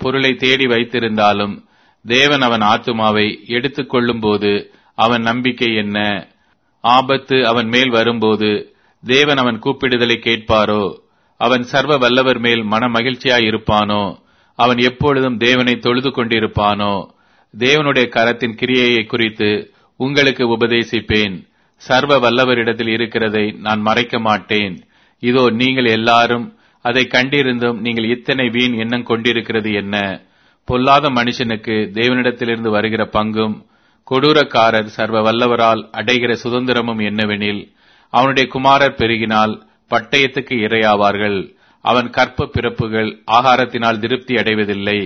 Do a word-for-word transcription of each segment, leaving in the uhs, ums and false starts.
பொருளை தேடி வைத்திருந்தாலும் தேவன் அவன் ஆத்துமாவை எடுத்துக் கொள்ளும் போது அவன் நம்பிக்கை என்ன? ஆபத்து அவன் மேல் வரும்போது தேவன் அவன் கூப்பிடுதலை கேட்பாரோ? அவன் சர்வ வல்லவர் மேல் மன மகிழ்ச்சியாயிருப்பானோ? அவன் எப்பொழுதும் தேவனை தொழுது கொண்டிருப்பானோ? தேவனுடைய கரத்தின் கிரியையை குறித்து உங்களுக்கு உபதேசிப்பேன். சர்வ வல்லவரிடத்தில் இருக்கிறதை நான் மறைக்க மாட்டேன். இதோ நீங்கள் எல்லாரும் அதை கண்டிருந்தும் நீங்கள் இத்தனை வீண் எண்ணம் கொண்டிருக்கிறது என்ன? பொல்லாத மனுஷனுக்கு தேவனிடத்திலிருந்து வருகிற பங்கும் கொடூரக்காரர் சர்வ வல்லவரால் அடைகிற சுதந்திரமும் என்னவெனில், அவனுடைய குமாரர் பெருகினால் பட்டயத்துக்கு இரையாவார்கள். அவன் கற்ப பிறப்புகள் ஆகாரத்தினால் திருப்தி அடைவதில்லை.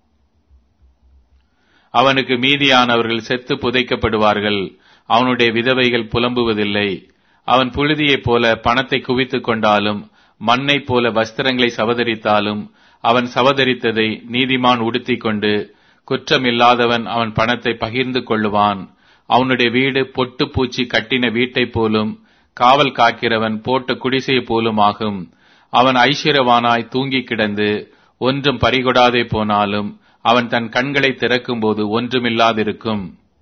அவனுக்கு மீதியானவர்கள் செத்து புதைக்கப்படுவார்கள். அவனுடைய விதவைகள் புலம்புவதில்லை. அவன் புழுதியைப் போல பணத்தை குவித்துக் கொண்டாலும் மண்ணைப் போல வஸ்திரங்களை சவதரித்தாலும் அவன் சவதரித்ததை நீதிமான் உடுத்திக் கொண்டு குற்றமில்லாதவன் அவன் பணத்தை பகிர்ந்து கொள்ளுவான். அவனுடைய வீடு பொட்டு பூச்சி கட்டின வீட்டைப் போலும் காவல் காக்கிறவன் போட்ட குடிசை போலும் ஆகும். அவன் ஐஸ்வர்யவானாய் தூங்கி கிடந்து ஒன்றும் பறிகொடாதே போனாலும் அவன் தன் கண்களை திறக்கும்போது ஒன்றுமில்லாதிருக்கும்.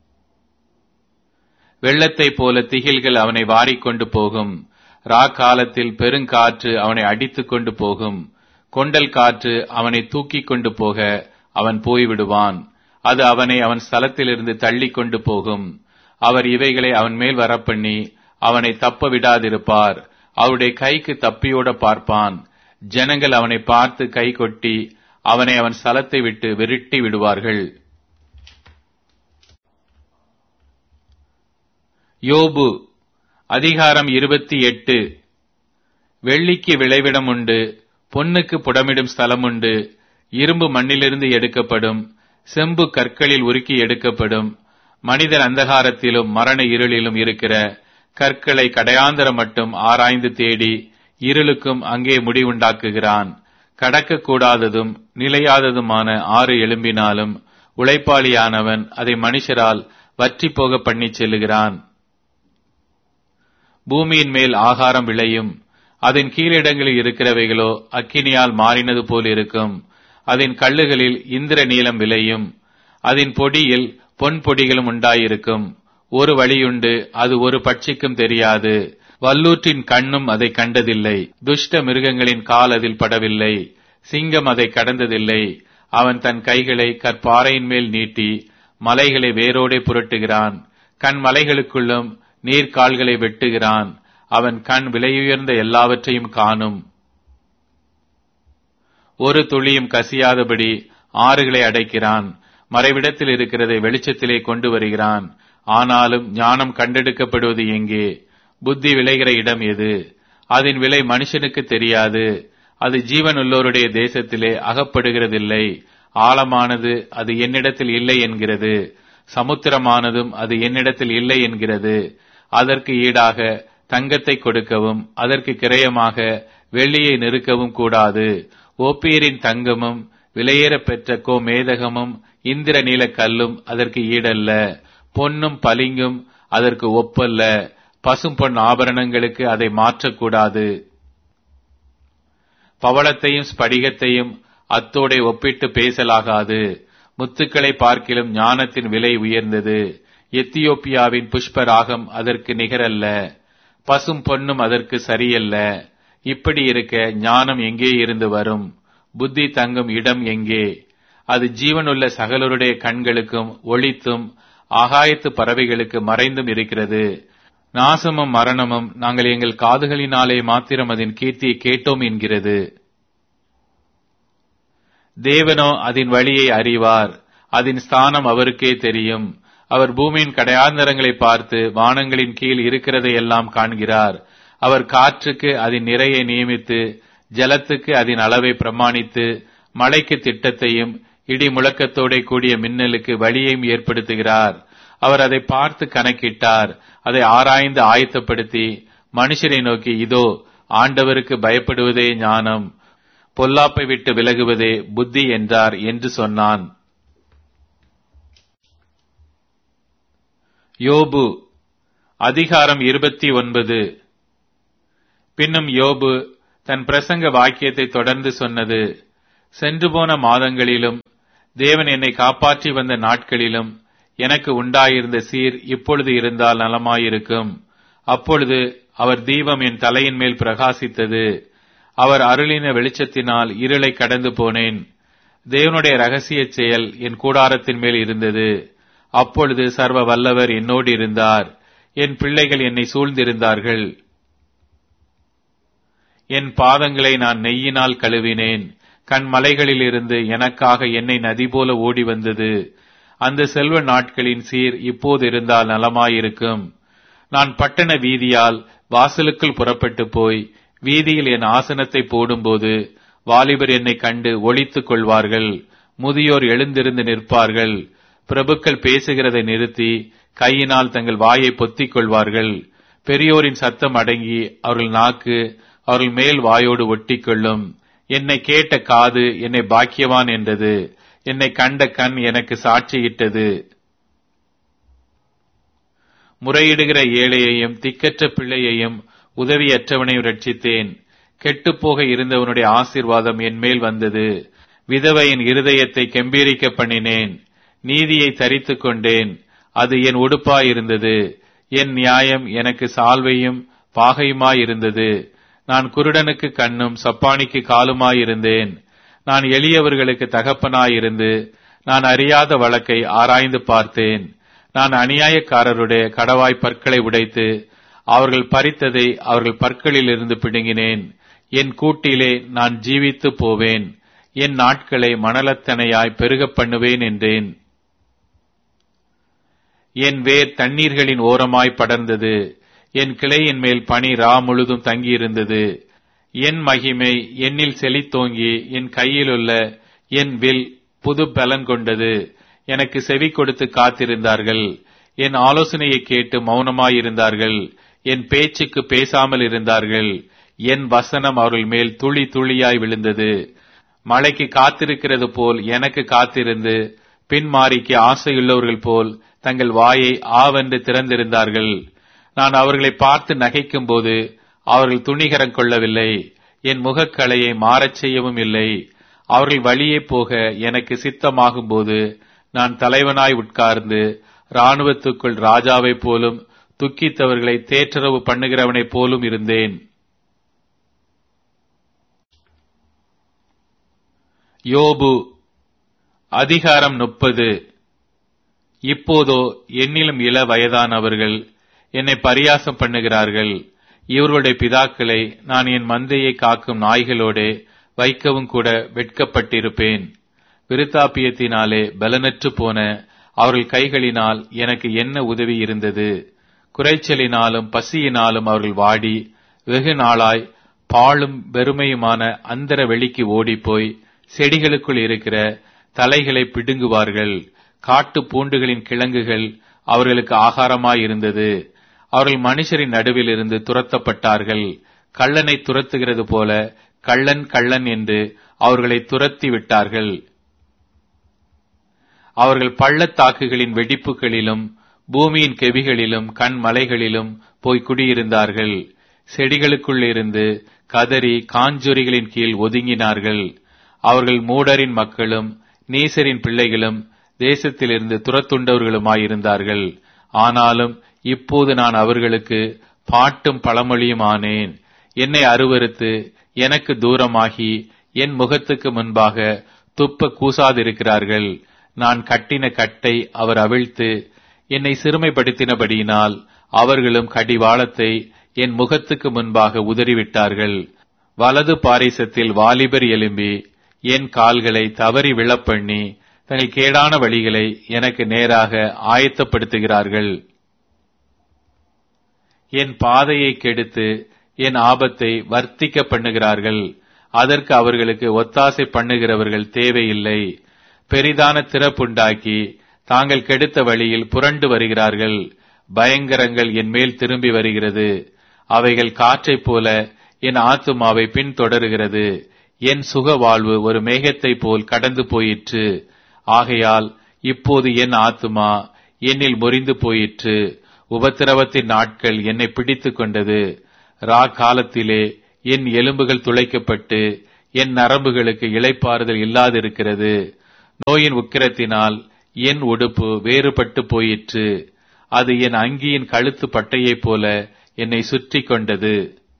வெள்ளத்தைப் போல திகில்கள் அவனை வாரிக்கொண்டு போகும். ரா காலத்தில் பெருங்காற்று அவனை அடித்துக் கொண்டு போகும். கொண்டல் காற்று அவனை தூக்கிக் கொண்டு போக அவன் போய்விடுவான். அது அவனை அவன் ஸ்தலத்திலிருந்து தள்ளி கொண்டு போகும். அவர் இவைகளை அவன் மேல் வரப்பண்ணி அவனை தப்ப விடாதிருப்பார். அவருடைய கைக்கு தப்பியோட பார்ப்பான். ஜனங்கள் அவனை பார்த்து கை கொட்டி அவனை அவன் ஸ்தலத்தை விட்டு விரட்டி விடுவார்கள். யோபு அதிகாரம் இருபத்தி எட்டு. வெள்ளிக்கு விளைவிடம் உண்டு, பொன்னுக்கு புடமிடும் ஸ்தலம் உண்டு. இரும்பு மண்ணிலிருந்து எடுக்கப்படும், செம்பு கற்களில் உருக்கி எடுக்கப்படும். மனிதர் அந்தகாரத்திலும் மரண இருளிலும் இருக்கிற கற்களை கடையாந்தர மட்டும் ஆராய்ந்து தேடி இருளுக்கும் அங்கே முடிவுண்டாக்குகிறான். கடக்கக்கூடாததும் நிலையாததுமான ஆறு எழும்பினாலும் உழைப்பாளியானவன் அதை மனுஷரால் வற்றி போக பண்ணி செல்லுகிறான். பூமியின் மேல் ஆகாரம் விளையும், அதன் கீழிடங்களில் இருக்கிறவைகளோ அக்கினியால் மாறினது போல் இருக்கும். அதன் கல்லுகளில் இந்திர நீலம் விளையும், அதன் பொடியில் பொன் பொடிகளும் உண்டாயிருக்கும். ஒரு வழியுண்டு, அது ஒரு பட்சிக்கும் தெரியாது. வல்லூற்றின் கண்ணும் அதை கண்டதில்லை. துஷ்ட மிருகங்களின் கால் அதில் படவில்லை. சிங்கம் அதை கடந்ததில்லை. அவன் தன் கைகளை கற்பாறையின் மேல் நீட்டி மலைகளை வேரோடே புரட்டுகிறான். கண் மலைகளுக்குள்ளும் நீர்கால்களை வெட்டுகிறான். அவன் கண் விலையுயர்ந்த எல்லாவற்றையும் காணும். ஒரு துளியும் கசியாதபடி ஆறுகளை அடைக்கிறான். மறைவிடத்தில் இருக்கிறதை வெளிச்சத்திலே கொண்டு வருகிறான். ஆனாலும் ஞானம் கண்டெடுக்கப்படுவது எங்கே? புத்தி விளைகிற இடம் எது? அதன் விலை மனுஷனுக்கு தெரியாது. அது ஜீவனுள்ளோருடைய தேசத்திலே அகப்படுகிறதில்லை. ஆழமானது அது என்னிடத்தில் இல்லை என்கிறது, சமுத்திரமானதும் அது என்னிடத்தில் இல்லை என்கிறது. அதற்கு ஈடாக தங்கத்தை கொடுக்கவும் அதற்கு கிரயமாக வெள்ளியை நெருக்கவும் கூடாது. ஓப்பீரின் தங்கமும் விலையேற பெற்ற கோ மேதகமும் இந்திர நீல கல்லும் அதற்கு ஈடல்ல. பொன்னும் பளிங்கும் அதற்கு ஒப்பல்ல. பசும் பொன் ஆபரணங்களுக்கு அதை மாற்றக்கூடாது. பவளத்தையும் ஸ்படிகத்தையும் அத்தோடே ஒப்பிட்டு பேசலாகாது. முத்துக்களை பார்க்கிலும் ஞானத்தின் விலை உயர்ந்தது. எத்தியோப்பியாவின் புஷ்பராகம் அதற்கு நிகரல்ல. பசும் பொன்னும் அதற்கு சரியல்ல. இப்படி இருக்க ஞானம் எங்கே இருந்து வரும்? புத்தி தங்கும் இடம் எங்கே? அது ஜீவனுள்ள சகலருடைய கண்களுக்கும் ஒளித்தும் ஆகாயத்து பறவைகளுக்கு மறைந்தும் இருக்கிறது. நாசமும் மரணமும் நாங்கள் எங்கள் காதுகளினாலே மாத்திரம் அதன் கீர்த்தியை கேட்டோம் என்கிறது. தேவனோ அதன் வழியை அறிவார். அதன் ஸ்தானம் அவருக்கே தெரியும். அவர் பூமியின் கடையாந்தரங்களை பார்த்து வானங்களின் கீழ் இருக்கிறதை எல்லாம் காண்கிறார். அவர் காற்றுக்கு அதன் நிறையை நியமித்து ஜலத்துக்கு அதன் அளவை பிரமாணித்து மழைக்கு திட்டத்தையும் இடி முழக்கத்தோட கூடிய மின்னலுக்கு வழியையும் ஏற்படுத்துகிறார். அவர் அதை பார்த்து கணக்கிட்டார். அதை ஆராய்ந்து ஆயத்தப்படுத்தி மனுஷரை நோக்கி, இதோ ஆண்டவருக்கு பயப்படுவதே ஞானம், பொல்லாப்பை விட்டு விலகுவதே புத்தி என்றார் என்று சொன்னான். யோபு அதிகாரம் இருபத்தி ஒன்பது. பின்னும் யோபு தன் பிரசங்க வாக்கியத்தை தொடர்ந்து சொன்னது. சென்று போன மாதங்களிலும் தேவன் என்னை காப்பாற்றி வந்த நாட்களிலும் எனக்கு உண்டாயிருந்த சீர் இப்பொழுது இருந்தால் நலமாயிருக்கும். அப்பொழுது அவர் தீபம் என் தலையின் மேல் பிரகாசித்தது. அவர் அருளின வெளிச்சத்தினால் இருளை கடந்து போனேன். தேவனுடைய ரகசிய செயல் என் கூடாரத்தின் மேல் இருந்தது. அப்பொழுது சர்வ வல்லவர் என்னோடு இருந்தார். என் பிள்ளைகள் என்னை சூழ்ந்திருந்தார்கள். என் பாதங்களை நான் நெய்யினால் கழுவினேன். கண் மலைகளிலிருந்து எனக்காக என்னை நதி போல ஓடி வந்தது. அந்த செல்வ நாட்களின் சீர் இப்போது இருந்தால் நலமாயிருக்கும். நான் பட்டண வீதியால் வாசலுக்குள் புறப்பட்டு போய் வீதியில் என் ஆசனத்தை போடும்போது வாலிபர் என்னை கண்டு ஒளித்துக் கொள்வார்கள். முதியோர் எழுந்திருந்து நிற்பார்கள். பிரபுக்கள் பேசுகிறதை நிறுத்தி கையினால் தங்கள் வாயை பொத்திக் கொள்வார்கள். பெரியோரின் சத்தம் அடங்கி அவர்கள் நாக்கு அவர்கள் மேல் வாயோடு ஒட்டிக்கொள்ளும். என்னை கேட்ட காது என்னை பாக்கியவான் என்றது. என்னை கண்ட கண் எனக்கு சாட்சியிட்டது. முறையிடுகிற ஏழையையும் திக்கற்ற பிள்ளையையும் உதவியற்றவனையும் ரட்சித்தேன். கெட்டுப்போக இருந்தவனுடைய ஆசீர்வாதம் என் மேல் வந்தது. விதவையின் இருதயத்தை கெம்பீரிக்க பண்ணினேன். நீதியை தரித்துக் கொண்டேன். அது என் உடுப்பாயிருந்தது. என் நியாயம் எனக்கு சால்வையும் பாகையுமாயிருந்தது. நான் குருடனுக்கு கண்ணும் சப்பானிக்கு காலுமாயிருந்தேன். நான் எளியவர்களுக்கு தகப்பனாயிருந்து நான் அறியாத வழக்கை ஆராய்ந்து பார்த்தேன். நான் அநியாயக்காரருடைய கடவாய் பற்களை உடைத்து அவர்கள் பறித்ததை அவர்கள் பற்களில் இருந்து பிடுங்கினேன். என் கூட்டிலே நான் ஜீவித்து போவேன். என் நாட்களை மணலத்தனையாய் பெருகப் பண்ணுவேன் என்றேன். என் வேர் தண்ணீர்களின் ஓரமாய் படர்ந்தது. என் கிளையின் மேல் பனி ரா முழுதும் தங்கியிருந்தது. என் மகிமை என்னில் செழித்தோங்கி என் கையிலுள்ள என் வில் புது பலன் கொண்டது. எனக்கு செவி கொடுத்து காத்திருந்தார்கள். என் ஆலோசனையை கேட்டு மௌனமாயிருந்தார்கள். என் பேச்சுக்கு பேசாமல் இருந்தார்கள். என் வசனம் அவர்கள் மேல் துளி துளியாய் விழுந்தது. மழைக்கு காத்திருக்கிறது போல் எனக்கு காத்திருந்து பின்மாரிக்கு ஆசையுள்ளவர்கள் போல் தங்கள் வாயை ஆவென்று திறந்திருந்தார்கள். நான் அவர்களை பார்த்து நகைக்கும் போது அவர்கள் துணிகரம் கொள்ளவில்லை. என் முகக்கலையை மாறச் செய்யவும் இல்லை. அவர்கள் வழியே போக எனக்கு சித்தமாகும் போது நான் தலைவனாய் உட்கார்ந்து இராணுவத்துக்குள் ராஜாவைப் போலும் துக்கித்தவர்களை தேற்றரவு பண்ணுகிறவனைப் போலும் இருந்தேன். யோபு அதிகாரம் முப்பது. இப்போதோ என்னிலும் இள வயதானவர்கள் என்னை பரியாசம் பண்ணுகிறார்கள். இவர்களுடைய பிதாக்களை நான் என் மந்தையை காக்கும் நாய்களோடு வைக்கவும் கூட வெட்கப்பட்டிருப்பேன். விருத்தாப்பியத்தினாலே பலனற்று போன அவர்கள் கைகளினால் எனக்கு என்ன உதவி இருந்தது? குறைச்சலினாலும் பசியினாலும் அவர்கள் வாடி வெகு நாளாய் பாழும் வெறுமையுமான அந்தர வெளிக்கு ஓடிப்போய் செடிகளுக்குள் இருக்கிற தலைகளை பிடுங்குவார்கள். காட்டு பூண்டுகளின் கிழங்குகள் அவர்களுக்கு ஆகாரமாயிருந்தது. அவர்கள் மனுஷரின் நடுவில் இருந்து துரத்தப்பட்டார்கள். கள்ளனை துரத்துகிறது போல கள்ளன் கள்ளன் என்று அவர்களை துரத்தி விட்டார்கள். அவர்கள் பள்ளத்தாக்குகளின் வெடிப்புகளிலும் பூமியின் கெவிகளிலும் கண் மலைகளிலும் போய் குடியிருந்தார்கள். செடிகளுக்குள் இருந்து கதறி காஞ்சொரிகளின் கீழ் ஒதுங்கினார்கள். அவர்கள் மூடரின் மக்களும் நீசரின் பிள்ளைகளும் தேசத்திலிருந்து துரத்துண்டவர்களுமாயிருந்தார்கள். ஆனாலும் இப்போது நான் அவர்களுக்கு பாட்டும் பழமொழியும் ஆனேன். என்னை அருவருத்து எனக்கு தூரமாகி என் முகத்துக்கு முன்பாக துப்ப கூசாதிருக்கிறார்கள். நான் கட்டின கட்டை அவர் அவிழ்த்து என்னை சிறுமைப்படுத்தினபடியினால் அவர்களும் கடிவாளத்தை என் முகத்துக்கு முன்பாக உதறிவிட்டார்கள். வலது பாரிசத்தில் வாலிபர் எழும்பி என் கால்களை தவறி விழப்பண்ணி தங்கள் கேடான வழிகளை எனக்கு நேராக ஆயத்தப்படுத்துகிறார்கள். என் பாதையை கெடுத்து என் ஆபத்தை வர்த்திக்க பண்ணுகிறார்கள். அதற்கு அவர்களுக்கு ஒத்தாசை பண்ணுகிறவர்கள் தேவையில்லை. பெரிதான திறப்புண்டாக்கி தாங்கள் கெடுத்த வழியில் புரண்டு வருகிறார்கள். பயங்கரங்கள் என் மேல் திரும்பி வருகிறது. அவைகள் காற்றைப் போல என் ஆத்துமாவை பின்தொடருகிறது. என் சுக வாழ்வு ஒரு மேகத்தைப் போல் கடந்து போயிற்று. ஆகையால் இப்போது என் ஆத்துமா என்னில் முறிந்து போயிற்று. உபத்திரவத்தின் நாட்கள் என்னை பிடித்துக் கொண்டது. ரா காலத்திலே என் எலும்புகள் துளைக்கப்பட்டு என் நரம்புகளுக்கு இளைப்பாறுதல் இல்லாதிருக்கிறது. நோயின் உக்கிரத்தினால் என் உடுப்பு வேறுபட்டு போயிற்று. அது என் அங்கியின் கழுத்து பட்டையைப் போல என்னை சுற்றி கொண்டது.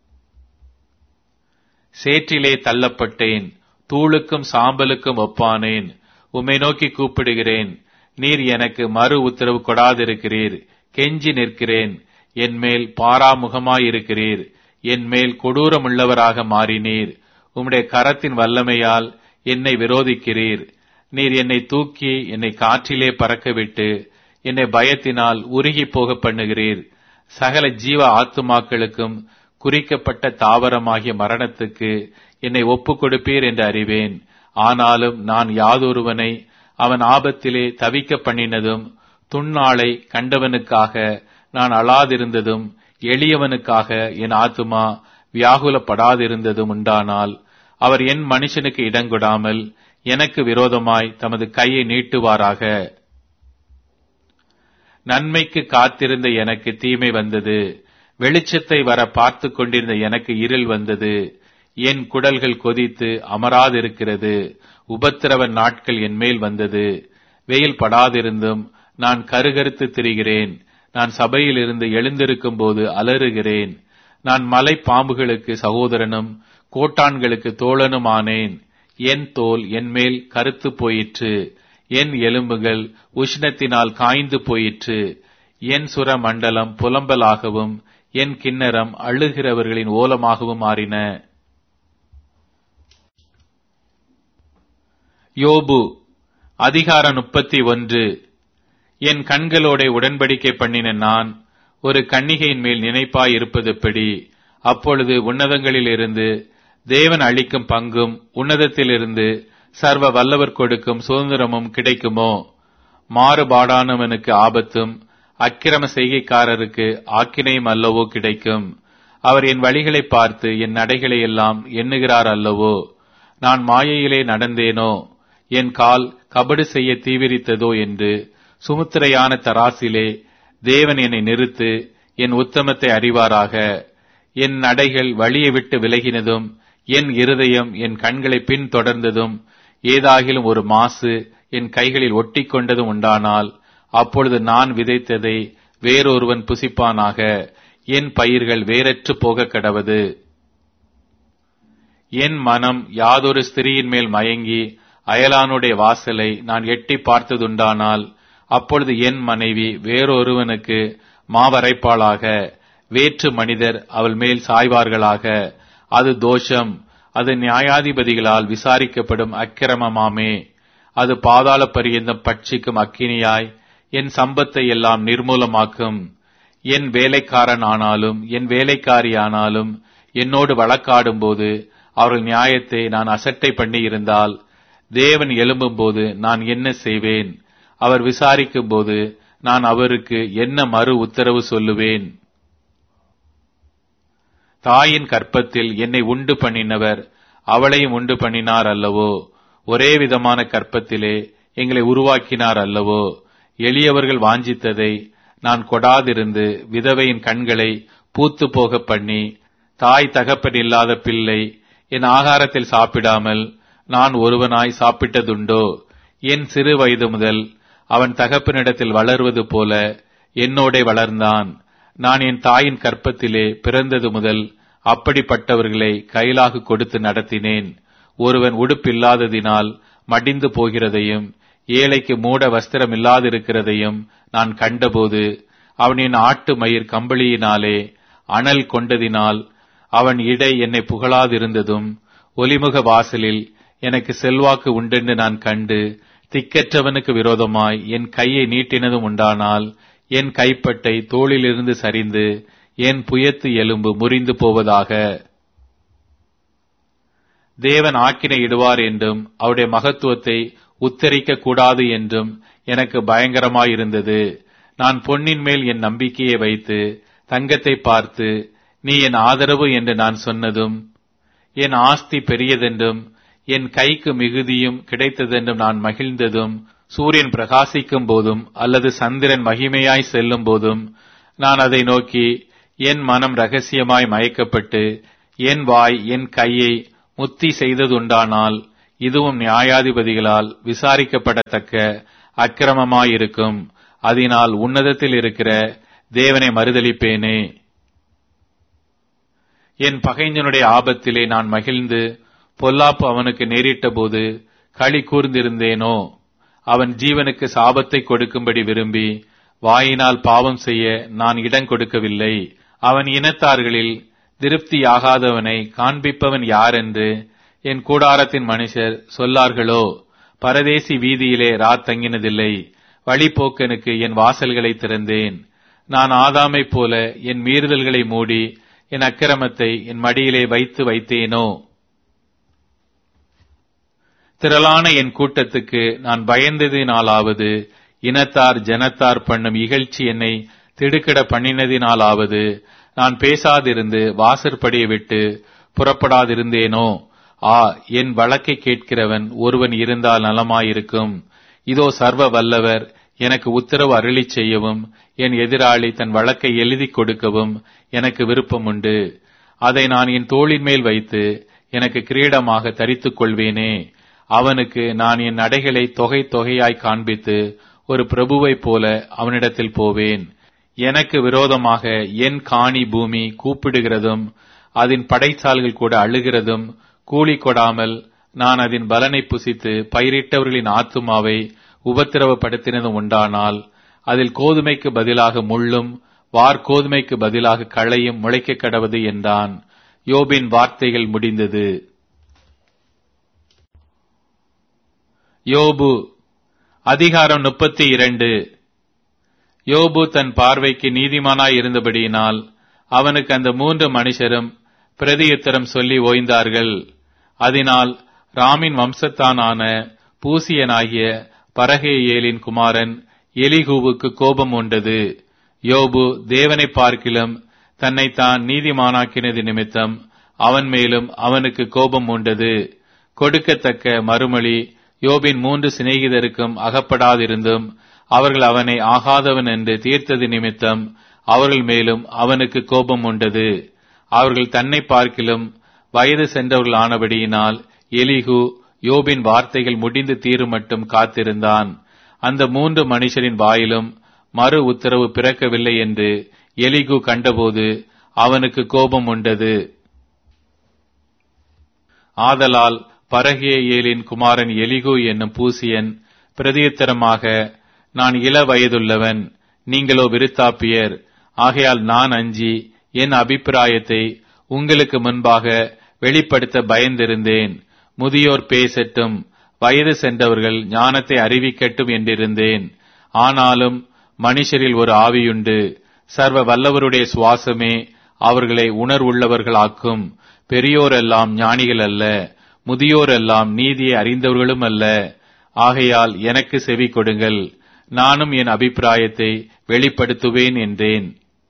சேற்றிலே தள்ளப்பட்டேன், தூளுக்கும் சாம்பலுக்கும் ஒப்பானேன். உம்மை நோக்கி கூப்பிடுகிறேன், நீர் எனக்கு மறு உத்தரவு கொடாதிருக்கிறீர். கெஞ்சி நிற்கிறேன், என் மேல் பாராமுகமாயிருக்கிறீர். என் மேல் கொடூரமுள்ளவராக மாறினீர். உம்முடைய கரத்தின் வல்லமையால் என்னை விரோதிக்கிறீர். நீர் என்னை தூக்கி என்னை காற்றிலே பறக்கவிட்டு என்னை பயத்தினால் உருகி போக பண்ணுகிறீர். சகல ஜீவ ஆத்துமாக்களுக்கும் குறிக்கப்பட்ட தாவரமாகிய மரணத்துக்கு என்னை ஒப்புக் கொடுப்பீர் என்று அறிவேன். ஆனாலும் நான் யாதொருவனை அவன் ஆபத்திலே தவிக்க பண்ணினதும், துன்னாளை கண்டவனுக்காக நான் அழாதிருந்ததும், எளியவனுக்காக என் ஆத்துமா வியாகுலப்படாதிருந்ததும் உண்டானால், அவர் என் மனுஷனுக்கு இடங்கொடாமல் எனக்கு விரோதமாய் தமது கையை நீட்டுவாராக. நன்மைக்கு காத்திருந்த எனக்கு தீமை வந்தது. வெளிச்சத்தை வர பார்த்து கொண்டிருந்த எனக்கு இருள் வந்தது. என் குடல்கள் கொதித்து அமராதிருக்கிறது. உபத்திரவ நாட்கள் என் மேல் வந்தது. வெயில் படாதிருந்தும் நான் கருகருத்து திரிகிறேன். நான் சபையிலிருந்து எழுந்திருக்கும் போது அலறுகிறேன். நான் மலை பாம்புகளுக்கு சகோதரனும் கோட்டான்களுக்கு தோழனும் ஆனேன். என் தோல் என் மேல் கருத்து போயிற்று. என் எலும்புகள் உஷ்ணத்தினால் காய்ந்து போயிற்று. என் சுர மண்டலம் புலம்பலாகவும் என் கிண்ணறம் அழுகிறவர்களின் ஓலமாகவும் மாறின. யோபு அதிகாரம் முப்பத்தி ஒன்று. என் கண்களோட உடன்படிக்கை பண்ணின நான் ஒரு கன்னிகையின் மேல் நினைப்பாய் இருப்பதுப்படி, அப்பொழுது உன்னதங்களிலிருந்து தேவன் அளிக்கும் பங்கும் உன்னதத்திலிருந்து சர்வ வல்லவர் கொடுக்கும் சுதந்திரமும் கிடைக்குமோ? மாறுபாடானவனுக்கு ஆபத்தும் அக்கிரம செய்கைக்காரருக்கு ஆக்கினையும் அல்லவோ கிடைக்கும். அவர் என் வழிகளை பார்த்து என் நடைகளை எல்லாம் எண்ணுகிறார் அல்லவோ? நான் மாயையிலே நடந்தேனோ? என் கால் கபடு செய்ய தீவிரித்ததோ என்று சுமுத்திரையான தராசிலே தேவன் என்னை நிறுத்து என் உத்தமத்தை அறிவாராக. என் நடைகள் வழியை விட்டு விலகினதும் என் இருதயம் என் கண்களை பின் தொடர்ந்ததும் ஏதாகிலும் ஒரு மாசு என் கைகளில் ஒட்டி கொண்டதும் உண்டானால், அப்பொழுது நான் விதைத்ததை வேறொருவன் புசிப்பானாக. என் பயிர்கள் வேறற்று போக கடவது. என் மனம் யாதொரு ஸ்திரியின் மேல் மயங்கி அயலானுடைய வாசலை நான் எட்டி பார்த்ததுண்டானால், அப்பொழுது என் மனைவி வேறொருவனுக்கு மாவரைப்பாளாக. வேற்று மனிதர் அவள் மேல் சாய்வார்களாக. அது தோஷம். அது நியாயாதிபதிகளால் விசாரிக்கப்படும் அக்கிரமமாமே. அது பாதாள பரியந்தம் பட்சிக்கும் அக்கினியாய் என் சம்பத்தை எல்லாம் நிர்மூலமாக்கும். என் வேலைக்காரன் ஆனாலும் என் வேலைக்காரி ஆனாலும் என்னோடு வழக்காடும் போது அவர்கள் நியாயத்தை நான் அசட்டை பண்ணி இருந்தால், தேவன் எழும்பும் போது நான் என்ன செய்வேன்? அவர் விசாரிக்கும் போது நான் அவருக்கு என்ன மறு உத்தரவு சொல்லுவேன்? தாயின் கற்பத்தில் என்னை உண்டு பண்ணினவர் அவளையும் உண்டு பண்ணினார் அல்லவோ? ஒரே விதமான கற்பத்திலே எங்களை உருவாக்கினார் அல்லவோ? எளியவர்கள் வாஞ்சித்ததை நான் கொடாதிருந்து விதவையின் கண்களை பூத்து போக பண்ணி, தாய் தகப்பன் இல்லாத பிள்ளை என் ஆகாரத்தில் சாப்பிடாமல் நான் ஒருவனாய் சாப்பிட்டதுண்டோ? என் சிறு வயது முதல் அவன் தகப்பனிடத்தில் வளர்வது போல என்னோடே வளர்ந்தான். நான் என் தாயின் கற்பத்திலே பிறந்தது முதல் அப்படிப்பட்டவர்களை கையிலாக கொடுத்து நடத்தினேன். ஒருவன் உடுப்பில்லாததினால் மடிந்து போகிறதையும் ஏழைக்கு மூட வஸ்திரம் இல்லாதிருக்கிறதையும் நான் கண்டபோது, அவனின் ஆட்டு மயிர் கம்பளியினாலே அனல் கொண்டதினால் அவன் இடை என்னை புகழாதிருந்ததும், ஒலிமுக வாசலில் எனக்கு செல்வாக்கு உண்டென்று நான் கண்டு திக்கற்றவனுக்கு விரோதமாய் என் கையை நீட்டினதும் உண்டானால், என் கைப்பட்டை தோளிலிருந்து சரிந்து என் புயத்து எலும்பு முறிந்து போவதாக. தேவன் ஆக்கினை இடுவார் என்றும் அவருடைய மகத்துவத்தை உத்தரிக்க கூடாது என்றும் எனக்கு பயங்கரமாயிருந்தது. நான் பொன்னின் மேல் என் நம்பிக்கையை வைத்து தங்கத்தை பார்த்து, நீ என் ஆதரவு என்று நான் சொன்னதும், என் ஆஸ்தி பெரியதென்றும் என் கைக்கு மிகுதியும் கிடைத்ததென்றும் நான் மகிழ்ந்ததும், சூரியன் பிரகாசிக்கும் போதும் அல்லது சந்திரன் மகிமையாய் செல்லும் போதும் நான் அதை நோக்கி என் மனம் ரகசியமாய் மயக்கப்பட்டு என் வாய் என் கையை முத்தி செய்ததுண்டானால், இதுவும் நியாயாதிபதிகளால் விசாரிக்கப்படத்தக்க அக்கிரமமாயிருக்கும். அதனால் உன்னதத்தில் இருக்கிற தேவனை மறுதலிப்பேனே. என் பகைஞனுடைய ஆபத்திலே நான் மகிழ்ந்து பொல்லாப்பு அவனுக்கு நேரிட்ட போது களி கூர்ந்திருந்தேனோ? அவன் ஜீவனுக்கு சாபத்தை கொடுக்கும்படி விரும்பி வாயினால் பாவம் செய்ய நான் இடம் கொடுக்கவில்லை. அவன் இனத்தார்களில் திருப்தியாகாதவனை காண்பிப்பவன் யார் என்று என் கூடாரத்தின் மனுஷர் சொல்லார்களோ? பரதேசி வீதியிலே ராத் தங்கினதில்லை. வழிபோக்கனுக்கு என் வாசல்களை திறந்தேன். நான் ஆதாமைப் போல என் மீறுதல்களை மூடி என் அக்கிரமத்தை என் மடியிலே வைத்து வைத்தேனோ? திரளான என் கூட்டத்துக்கு நான் பயந்ததினாலாவது, இனத்தார் ஜனத்தார் பண்ணும் இகழ்ச்சி என்னை திடுக்கிட பண்ணினதினாலாவது நான் பேசாதிருந்து வாசற்படியை விட்டு புறப்படாதிருந்தேனோ? ஆ, என் வழக்கை கேட்கிறவன் ஒருவன் இருந்தால் நலமாயிருக்கும். இதோ சர்வ வல்லவர் எனக்கு உத்தரவு அருளி செய்யவும் என் எதிராளி தன் வழக்கை எழுதி கொடுக்கவும் எனக்கு விருப்பம் உண்டு. அதை நான் என் தோளின் மேல் வைத்து எனக்கு கிரீடமாக தரித்துக் கொள்வேனே. அவனுக்கு நான் என் நடைகளை தொகை தொகையாய் காண்பித்து ஒரு பிரபுவைப் போல அவனிடத்தில் போவேன். எனக்கு விரோதமாக என் காணி பூமி கூப்பிடுகிறதும் அதன் படைச்சால்கள் கூட அழுகிறதும் கூலி கொடாமல் நான் அதன் பலனை புசித்து பயிரிட்டவர்களின் ஆத்துமாவை உபத்திரவப்படுத்தினதும் உண்டானால் அதில் கோதுமைக்கு பதிலாக முள்ளும் வார்கோதுமைக்கு பதிலாக களையும் முளைக்க கடவது என்றான். யோபின் வார்த்தைகள் முடிந்தது. யோபு அதிகாரம் முப்பத்தி இரண்டு. யோபு தன் பார்வைக்கு நீதிமானாய் இருந்தபடியினால் அவனுக்கு அந்த மூன்று மனுஷரும் பிரதியுத்தரம் சொல்லி ஓய்ந்தார்கள். அதனால் ராமின் வம்சத்தானான பூசியனாகிய பரகேயேலின் குமாரன் எலிகூவுக்கு கோபம் உண்டது. யோபு தேவனை பார்க்கிலும் தன்னைத்தான் நீதிமானாக்கினது நிமித்தம் அவன் மேலும் அவனுக்கு கோபம் உண்டது. கொடுக்கத்தக்க மறுமொழி யோபின் மூன்று சிநேகிதருக்கும் அகப்படாதிருந்தும் அவர்கள் அவனை ஆகாதவன் என்று தீர்த்தது நிமித்தம் அவர்கள் மேலும் அவனுக்கு கோபம் உண்டது. அவர்கள் தன்னை பார்க்கிலும் வயது சென்றவர்கள் ஆனபடியினால் எலிகு யோபின் வார்த்தைகள் முடிந்து தீரும் மட்டும் காத்திருந்தான். அந்த மூன்று மனுஷரின் வாயிலும் மறு உத்தரவு பிறக்கவில்லை என்று எலிகு கண்டபோது அவனுக்கு கோபம் உண்டது. ஆதலால் பரகேயேலின் குமாரன் எலிகு என்னும் பூசியன் பிரதியுத்தரமாக, நான் இள வயதுள்ளவன், நீங்களோ விருத்தாப்பியர். ஆகையால் நான் அஞ்சி என் அபிப்பிராயத்தை உங்களுக்கு முன்பாக வெளிப்படுத்த பயந்திருந்தேன். முதியோர் பேசட்டும், வயது சென்றவர்கள் ஞானத்தை அறிவிக்கட்டும் என்றிருந்தேன். ஆனாலும் மனுஷரில் ஒரு ஆவியுண்டு, சர்வ வல்லவருடைய சுவாசமே அவர்களை உணர்வுள்ளவர்களாக்கும். பெரியோரெல்லாம் ஞானிகள் அல்ல, முதியோரெல்லாம் நீதியை அறிந்தவர்களும் அல்ல. ஆகையால் எனக்கு செவி கொடுங்கள், நானும் என் அபிப்பிராயத்தை வெளிப்படுத்துவேன் என்றேன்.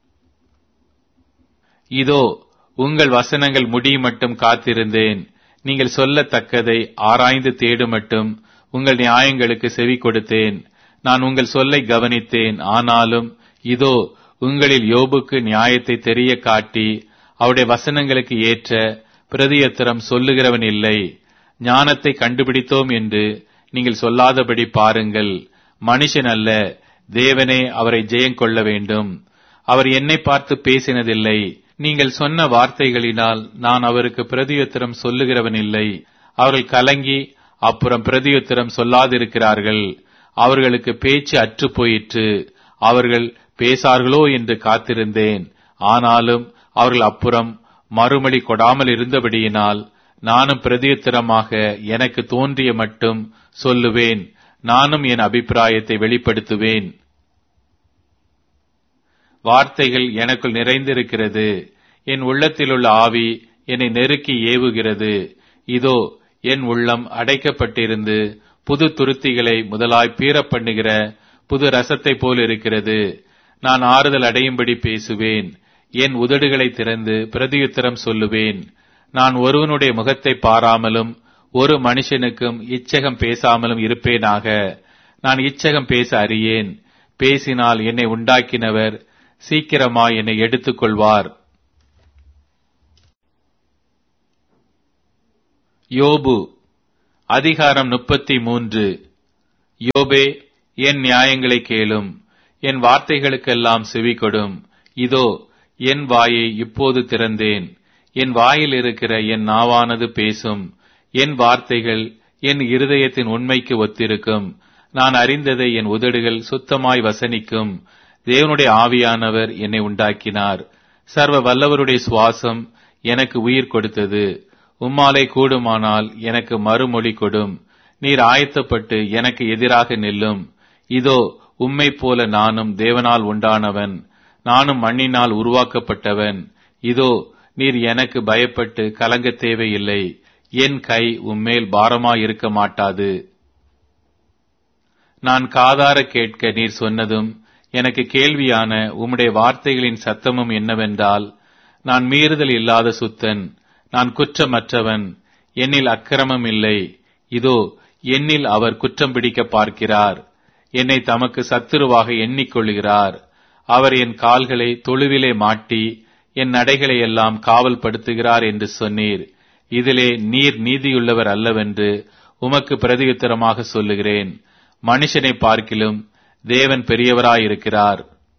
இதோ உங்கள் வசனங்கள் முடியும் மட்டும் காத்திருந்தேன். நீங்கள் சொல்லத்தக்கதை ஆராய்ந்து தேடும் மட்டும் உங்கள் நியாயங்களுக்கு செவி கொடுத்தேன். நான் உங்கள் சொல்லை கவனித்தேன். ஆனாலும் இதோ உங்களில் யோபுக்கு நியாயத்தை தெரிய காட்டி அவருடைய வசனங்களுக்கு ஏற்ற பிரதியுத்தரம் சொல்லுகிறவன் இல்லை. ஞானத்தை கண்டுபிடித்தோம் என்று நீங்கள் சொல்லாதபடி பாருங்கள். மனுஷன் அல்ல, தேவனே அவரை ஜெயம் கொள்ள வேண்டும். அவர் என்னை பார்த்து பேசினதில்லை. நீங்கள் சொன்ன வார்த்தைகளினால் நான் அவருக்கு பிரதியுத்தரம் சொல்லுகிறவன் இல்லை. அவர்கள் கலங்கி அப்புறம் பிரதியுத்தரம் சொல்லாதிருக்கிறார்கள். அவர்களுக்கு பேச்சு அற்று போயிற்று. அவர்கள் பேசார்களோ என்று காத்திருந்தேன். ஆனாலும் அவர்கள் அப்புறம் மறுமொழி கொடாமல் இருந்தபடியினால் நானும் பிரதியுத்தரமாக எனக்கு தோன்றிய மட்டும் சொல்லுவேன். நானும் என் அபிப்பிராயத்தை வெளிப்படுத்துவேன். வார்த்தைகள் எனக்குள் நிறைந்திருக்கிறது. என் உள்ளத்திலுள்ள ஆவி என்னை நெருக்கி ஏவுகிறது. இதோ என் உள்ளம் அடைக்கப்பட்டிருந்து புது துருத்திகளை முதலாய் பீறப் பண்ணுகிற புது ரசத்தை போல் இருக்கிறது. நான் ஆறுதல் அடையும்படி பேசுவேன். என் உதடுகளை திறந்து பிரதியுத்தரம் சொல்லுவேன். நான் ஒருவனுடைய முகத்தை பாராமலும் ஒரு மனுஷனுக்கும் இச்சகம் பேசாமலும் இருப்பேனாக. நான் இச்சகம் பேச அறியேன். பேசினால் என்னை உண்டாக்கினவர் சீக்கிரமாய் என்னை எடுத்துக் கொள்வார். யோபு அதிகாரம் முப்பத்தி மூன்று. யோபே, என் நியாயங்களை கேளும், என் வார்த்தைகளுக்கெல்லாம் செவிகொடும். இதோ என் வாயை இப்போது திறந்தேன், என் வாயில் இருக்கிற என் நாவானது பேசும். என் வார்த்தைகள் என் இருதயத்தின் உண்மைக்கு ஒத்திருக்கும். நான் அறிந்ததை என் உதடுகள் சுத்தமாய் வசனிக்கும். தேவனுடைய ஆவியானவர் என்னை உண்டாக்கினார். சர்வ வல்லவருடைய சுவாசம் எனக்கு உயிர் கொடுத்தது. உம்மாலே கூடுமானால் எனக்கு மறுமொழி கொடும். நீர் ஆயத்தப்பட்டு எனக்கு எதிராக நில்லும். இதோ உம்மை போல நானும் தேவனால் உண்டானவன், நானும் மண்ணினால் உருவாக்கப்பட்டவன். இதோ நீர் எனக்கு பயப்பட்டு கலங்க தேவையில்லை. என் கை உம்மேல் பாரமாயிருக்க மாட்டாது. நான் காதார கேட்க நீர் சொன்னதும் எனக்கு கேள்வியான உம்முடைய வார்த்தைகளின் சத்தமும் என்னவென்றால், நான் மீறுதல் இல்லாத சுத்தன், நான் குற்றமற்றவன், என்னில் அக்கிரமம் இல்லை. இதோ என்னில் அவர் குற்றம் பிடிக்க பார்க்கிறார். என்னை தமக்கு சத்துருவாக எண்ணிக்கொள்கிறார். அவர் என் கால்களை தொழுவிலே மாட்டி என் நடைகளை எல்லாம் காவல் படுத்துகிறார் என்று சொன்னீர். இதிலே நீர் நீதியுள்ளவர் அல்லவென்று உமக்கு பிரதியுத்தரமாக சொல்லுகிறேன். மனுஷனை பார்க்கிலும் தேவன் பெரியவராயிருக்கிறார்.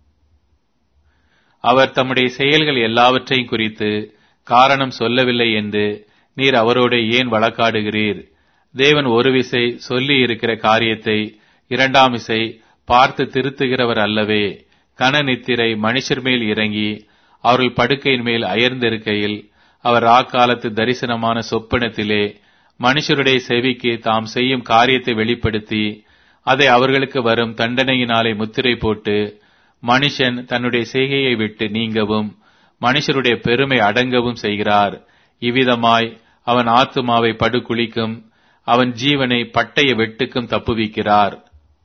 அவர் தம்முடைய செயல்கள் எல்லாவற்றையும் குறித்து காரணம் சொல்லவில்லை என்று நீர் அவரோடு ஏன் வழக்காடுகிறீர்? தேவன் ஒரு விசை சொல்லி இருக்கிற காரியத்தை இரண்டாம் விசை பார்த்து திருத்துகிறவர் அல்லவே. கன நித்திரை மனுஷர் மேல் இறங்கி அவர்கள் படுக்கையின் மேல் அயர்ந்திருக்கையில் அவர் ராக்காலத்து தரிசனமான சொப்பனத்திலே மனுஷருடைய செவிக்கு தாம் செய்யும் காரியத்தை வெளிப்படுத்தி அதை அவர்களுக்கு வரும் தண்டனையினாலே முத்திரை போட்டு மனுஷன் தன்னுடைய செய்கையை விட்டு நீங்கவும் மனுஷருடைய பெருமை அடங்கவும் செய்கிறார். இவ்விதமாய் அவன் ஆத்துமாவை படுகுழிக்கும் அவன் ஜீவனை பட்டய வெட்டுக்கும் தப்புவிக்கிறார்.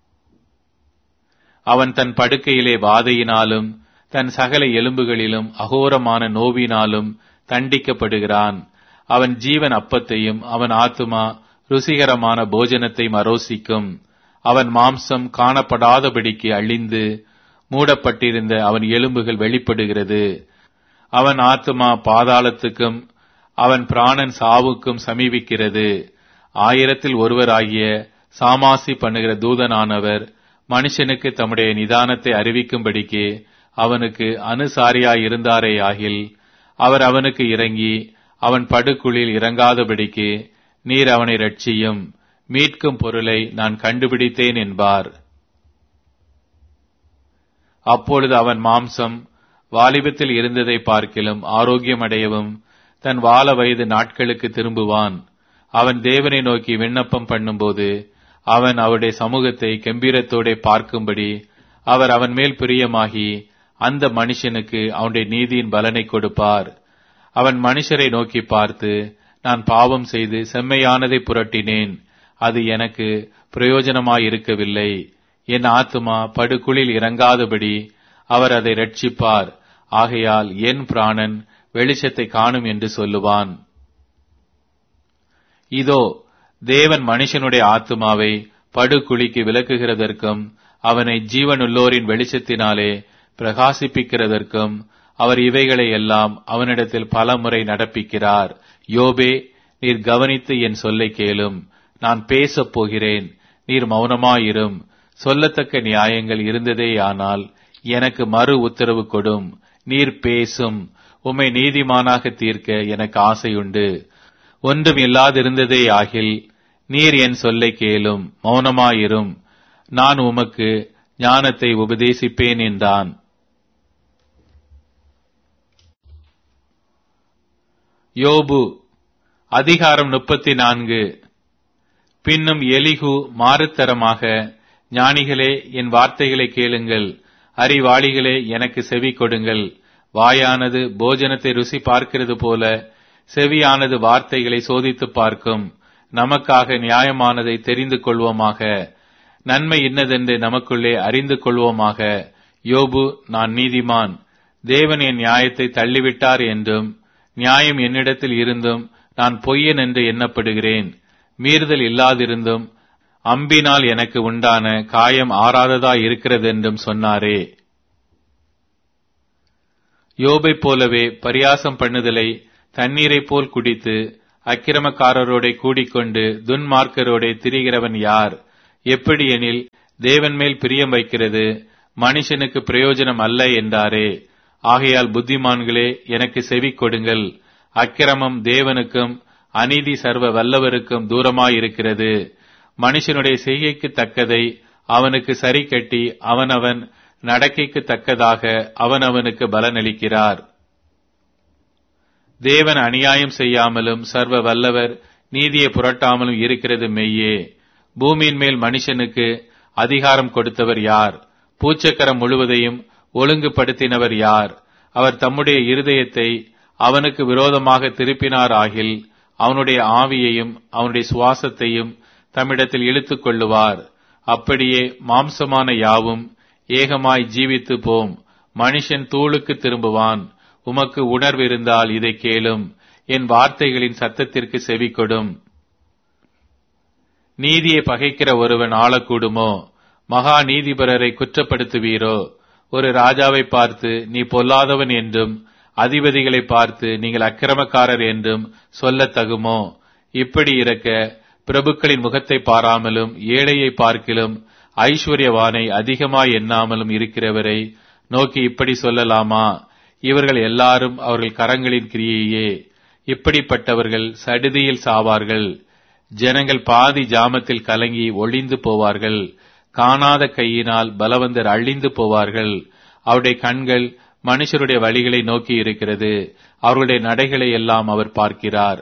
அவன் தன் படுக்கையிலே வாதையினாலும் தன் சகல எலும்புகளிலும் அகோரமான நோவினாலும் தண்டிக்கப்படுகிறான். அவன் ஜீவன் அப்பத்தையும் அவன் ஆத்துமா ருசிகரமான போஜனத்தையும் அரோசிக்கும். அவன் மாம்சம் காணப்படாதபடிக்கு அழிந்து மூடப்பட்டிருந்த அவன் எலும்புகள் வெளிப்படுகிறது. அவன் ஆத்துமா பாதாளத்துக்கும் அவன் பிராணன் சாவுக்கும் சமீபிக்கிறது. ஆயிரத்தில் ஒருவராகிய சாமாசி பண்ணுகிற தூதனானவர் மனுஷனுக்கு தம்முடைய நிதானத்தை அறிவிக்கும்படிக்கு அவனுக்கு அனுசாரியாயிருந்தாரே ஆகில் அவர் அவனுக்கு இறங்கி அவன் படுகுழில் இறங்காதபடிக்கு நீர் அவனை ரட்சியும். மீட்கும் பொருளை நான் கண்டுபிடித்தேன் என்பார். அப்பொழுது அவன் மாம்சம் வாலிபத்தில் இருந்ததை பார்க்கிலும் ஆரோக்கியமடையவும் தன் வால வயது நாட்களுக்கு திரும்புவான். அவன் தேவனை நோக்கி விண்ணப்பம் பண்ணும்போது அவன் அவருடைய சமூகத்தை கம்பீரத்தோടെ பார்க்கும்படி அவர் அவன் மேல் பிரியமாகி அந்த மனுஷனுக்கு அவனுடைய நீதியின் பலனை கொடுப்பார். அவன் மனுஷரை நோக்கி பார்த்து, நான் பாவம் செய்து செம்மையானதை புரட்டினேன், அது எனக்கு பிரயோஜனமாயிருக்கவில்லை. என் ஆத்துமா படுகுழில் இறங்காதபடி அவர் அதை ரட்சிப்பார். ஆகையால் என் பிராணன் வெளிச்சத்தை காணும் என்று சொல்லுவான். இதோ தேவன் மனுஷனுடைய ஆத்துமாவை படுகுழிக்கு விலக்குகிறதற்கும் அவனை ஜீவனுள்ளோரின் வெளிச்சத்தினாலே பிரகாசிப்பிக்கிறதற்கும் அவர் இவைகளை எல்லாம் அவனிடத்தில் பல முறை நடப்பிக்கிறார். யோபே, நீர் கவனித்து என் சொல்லை கேளும். நான் பேசப் போகிறேன், நீர் மௌனமாயிரும். சொல்லத்தக்க நியாயங்கள் இருந்ததேயானால் எனக்கு மறு உத்தரவு கொடும். நீர் பேசும். உம்மை நீதிமானாக தீர்க்க எனக்கு ஆசையுண்டு. ஒன்றும் இல்லாதிருந்ததே ஆகில் நீர் என் சொல்லை கேளும், மௌனமாயிரும். நான் உமக்கு ஞானத்தை உபதேசிப்பேன் என்றான். யோபு அதிகாரம் முப்பத்தி நான்கு. பின்னும் எலிகு மாறுத்தரமாக, ஞானிகளே என் வார்த்தைகளை கேளுங்கள், அறிவாளிகளே எனக்கு செவி கொடுங்கள். வாயானது போஜனத்தை ருசி பார்க்கிறது போல செவியானது வார்த்தைகளை சோதித்து பார்க்கும். நமக்காக நியாயமானதை தெரிந்து கொள்வோமாக, நன்மை இன்னதென்று நமக்குள்ளே அறிந்து கொள்வோமாக. யோபு, நான் நீதிமான், தேவன் என் நியாயத்தை தள்ளிவிட்டார் என்றும் நியாயம் என்னிடத்தில் இருந்தும் நான் பொய்யன் என்று எண்ணப்படுகிறேன். மீறுதல் இல்லாதிருந்தும் அம்பினால் எனக்கு உண்டான காயம் ஆறாததா இருக்கிறதென்றும் சொன்னாரே. யோபை போலவே பரியாசம் பண்ணுதலை தண்ணீரை போல் குடித்து அக்கிரமக்காரரோடே கூடிக்கொண்டு துன்மார்க்கரோடே திரிகிறவன் யார்? எப்படி எனில் தேவன் மேல் பிரியம் வைக்கிறது மனுஷனுக்கு பிரயோஜனம் அல்ல என்றாரே. ஆகையால் புத்திமான்களே, எனக்கு செவி கொடுங்கள். அக்கிரமம் தேவனுக்கும் அநீதி சர்வ வல்லவருக்கும் தூரமாயிருக்கிறது. மனுஷனுடைய செய்கைக்கு தக்கதை அவனுக்கு சரி கட்டி அவனவன் நடக்கைக்கு தக்கதாக அவனவனுக்கு பலனளிக்கிறார். தேவன் அநியாயம் செய்யாமலும் சர்வ வல்லவர் நீதியை புரட்டாமலும் இருக்கிறது மெய்யே. பூமியின் மேல் மனுஷனுக்கு அதிகாரம் கொடுத்தவர் யார்? பூச்சக்கரம் முழுவதையும் ஒழுங்குபடுத்தினவர் யார்? அவர் தம்முடைய இருதயத்தை அவனுக்கு விரோதமாக திருப்பினார் ஆகில் அவனுடைய ஆவியையும் அவனுடைய சுவாசத்தையும் தம்மிடத்தில் இழுத்துக் கொள்ளுவார். அப்படியே மாம்சமான யாவும் ஏகமாய் ஜீவித்து போம். மனுஷன் தூளுக்கு திரும்புவான். உமக்கு உணர்வு இருந்தால் இதை கேளும். என் வார்த்தைகளின் சத்தத்திற்கு செவிகொடும். நீதியை பகைக்கிற ஒருவன் ஆளக்கூடுமோ? மகா நீதிபரரை குற்றப்படுத்துவீரோ? ஒரு ராஜாவை பார்த்து நீ பொல்லாதவன் என்றும் அதிபதிகளை பார்த்து நீங்கள் அக்கிரமக்காரர் என்றும் சொல்லத் தகுமோ? இப்படி இருக்க பிரபுக்களின் முகத்தை பாராமலும் ஏழையை பார்க்கிலும் ஐஸ்வர்யவானை அதிகமாய் எண்ணாமலும் இருக்கிறவரை நோக்கி இப்படி சொல்லலாமா? இவர்கள் எல்லாரும் அவர்கள் கரங்களின் கிரியையே. இப்படிப்பட்டவர்கள் சடுதியில் சாவார்கள். ஜனங்கள் பாதி ஜாமத்தில் கலங்கி ஒளிந்து போவார்கள். காணாத கையினால் பலவந்தர் அழிந்து போவார்கள். அவருடைய கண்கள் மனுஷருடைய வழிகளை நோக்கி இருக்கிறது. அவருடைய நடைகளை எல்லாம் அவர் பார்க்கிறார்.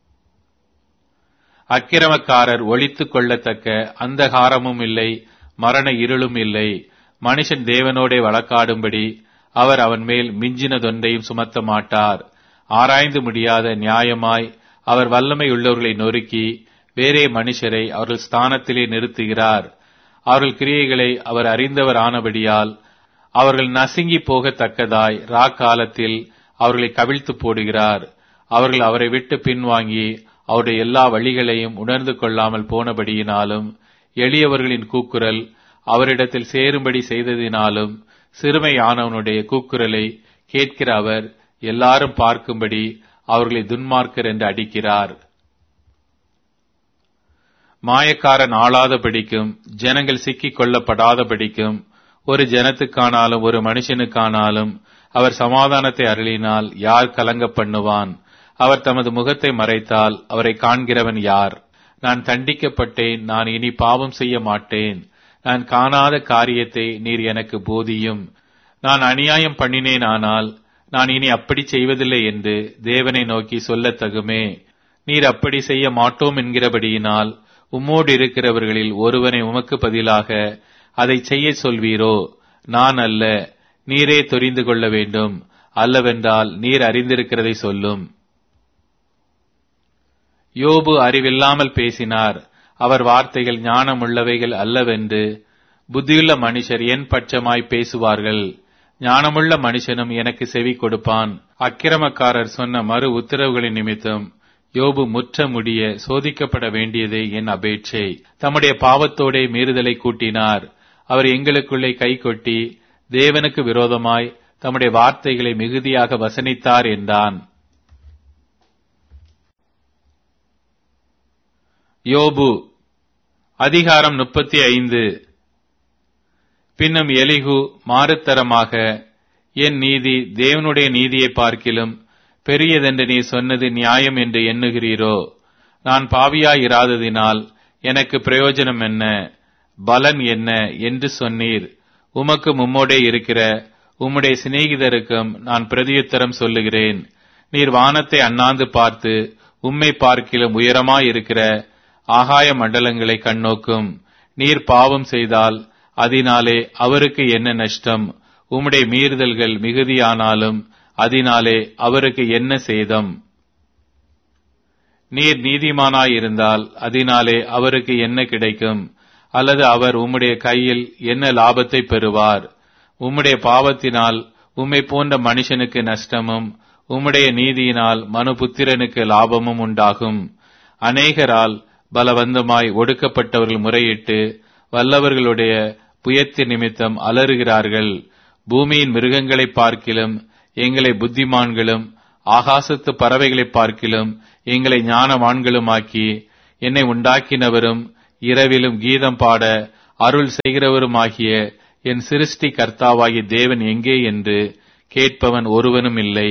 அக்கிரமக்காரர் ஒளித்துக் கொள்ளத்தக்க அந்தகாரமும் இல்லை, மரண இருளும் இல்லை. மனுஷன் தேவனோடே வழக்காடும்படி அவர் அவன் மேல் மிஞ்சினதொன்றையும் சுமத்த மாட்டார். ஆராய்ந்து முடியாத நியாயமாய் அவர் வல்லமை உள்ளவர்களை நொறுக்கி வேறே மனுஷரை அவர்கள் ஸ்தானத்திலே நிறுத்துகிறார். அவர்கள் கிரியைகளை அவர் அறிந்தவர் ஆனபடியால் அவர்கள் நசுங்கி போகத்தக்கதாய் ராக்காலத்தில் அவர்களை கவிழ்த்து போடுகிறார். அவர்கள் அவரை விட்டு பின்வாங்கி அவருடைய எல்லா வழிகளையும் உணர்ந்து கொள்ளாமல் போனபடியினாலும் எளியவர்களின் கூக்குரல் அவரிடத்தில் சேரும்படி செய்ததினாலும் சிறுமையானவனுடைய கூக்குரலை கேட்கிற அவர் எல்லாரும் பார்க்கும்படி அவர்களை துன்மார்க்கர் என்று அடிக்கிறார். மாயக்காரன் ஆளாதபடிக்கும் ஜனங்கள் சிக்கிக் கொள்ளப்படாதபடிக்கும் ஒரு ஜனத்துக்கானாலும் ஒரு மனுஷனுக்கானாலும் அவர் சமாதானத்தை அருளினால் யார் கலங்க பண்ணுவான்? அவர் தமது முகத்தை மறைத்தால் அவரை காண்கிறவன் யார்? நான் தண்டிக்கப்பட்டேன், நான் இனி பாவம் செய்ய மாட்டேன். நான் காணாத காரியத்தை நீர் எனக்கு போதியும். நான் அநியாயம் பண்ணினேன், ஆனால் நான் இனி அப்படி செய்வதில்லை என்று தேவனை நோக்கி சொல்லத் தகுமே. நீர் அப்படி செய்ய மாட்டோம் என்கிறபடியினால் உம்மோடு இருக்கிறவர்களில் ஒருவனை உமக்கு பதிலாக அதை செய்ய சொல்வீரோ? நான் அல்ல, நீரே தெரிந்து கொள்ள வேண்டும். அல்லவென்றால் நீர் அறிந்திருக்கிறதை சொல்லும். யோபு அறிவில்லாமல் பேசினார். அவர் வார்த்தைகள் ஞானமுள்ளவைகள் அல்லவென்று புத்தியுள்ள மனுஷர் என் பட்சமாய் பேசுவார்கள். ஞானமுள்ள மனுஷனும் எனக்கு செவி கொடுப்பான். அக்கிரமக்காரர் சொன்ன மறு உத்தரவுகளின் நிமித்தம் யோபு முற்ற முடிய சோதிக்கப்பட வேண்டியதே என் அபேட்சை. தம்முடைய பாவத்தோடே மீறுதலை கூட்டினார். அவர் எங்களுக்குள்ளே கை கொட்டி தேவனுக்கு விரோதமாய் தம்முடைய வார்த்தைகளை மிகுதியாக வசனித்தார் என்றான். யோபு அதிகாரம் முப்பத்தி ஐந்து. பின்னும் எலிகு மாறுத்தரமாக, என் நீதி தேவனுடைய நீதியை பார்க்கிலும் பெரியதென்று நீ சொன்னது நியாயம் என்று எண்ணுகிறீரோ? நான் பாவியாயிராததினால் எனக்கு பிரயோஜனம் என்ன, பலன் என்ன என்று சொன்னீர். உமக்கு மும்மோடே இருக்கிற உம்முடைய சிநேகிதருக்கும் நான் பிரதியுத்தரம் சொல்லுகிறேன். நீர் வானத்தை அண்ணாந்து பார்த்து உம்மை பார்க்கிலும் உயரமாயிருக்கிற ஆகாய மண்டலங்களை கண்ணோக்கும். நீர் பாவம் செய்தால் அதனாலே அவருக்கு என்ன நஷ்டம்? உம்முடைய மீறுதல்கள் மிகுதியானாலும் அதனாலே அவருக்கு என்ன சேதம்? நீர் நீதிமானாயிருந்தால் அதனாலே அவருக்கு என்ன கிடைக்கும்? அல்லது அவர் உம்முடைய கையில் என்ன லாபத்தை பெறுவார்? உம்முடைய பாவத்தினால் உம்மை போன்ற மனுஷனுக்கு நஷ்டமும் உம்முடைய நீதியினால் மனுபுத்திரனுக்கு லாபமும் உண்டாகும். அநேகரால் பலவந்தமாய் ஒடுக்கப்பட்டவர்கள் முறையிட்டு வல்லவர்களுடைய புயத்து நிமித்தம் அலறுகிறார்கள். பூமியின் மிருகங்களை பார்க்கிலும் எங்களை புத்திமான்களும் ஆகாசத்து பறவைகளை பார்க்கிலும் எங்களை ஞானவான்களுமாக்கி என்னை உண்டாக்கினவரும் இரவிலும் கீதம் பாட அருள் செய்கிறவருமாகிய என் சிருஷ்டி கர்த்தாவாகிய தேவன் எங்கே என்று கேட்பவன் ஒருவனும் இல்லை.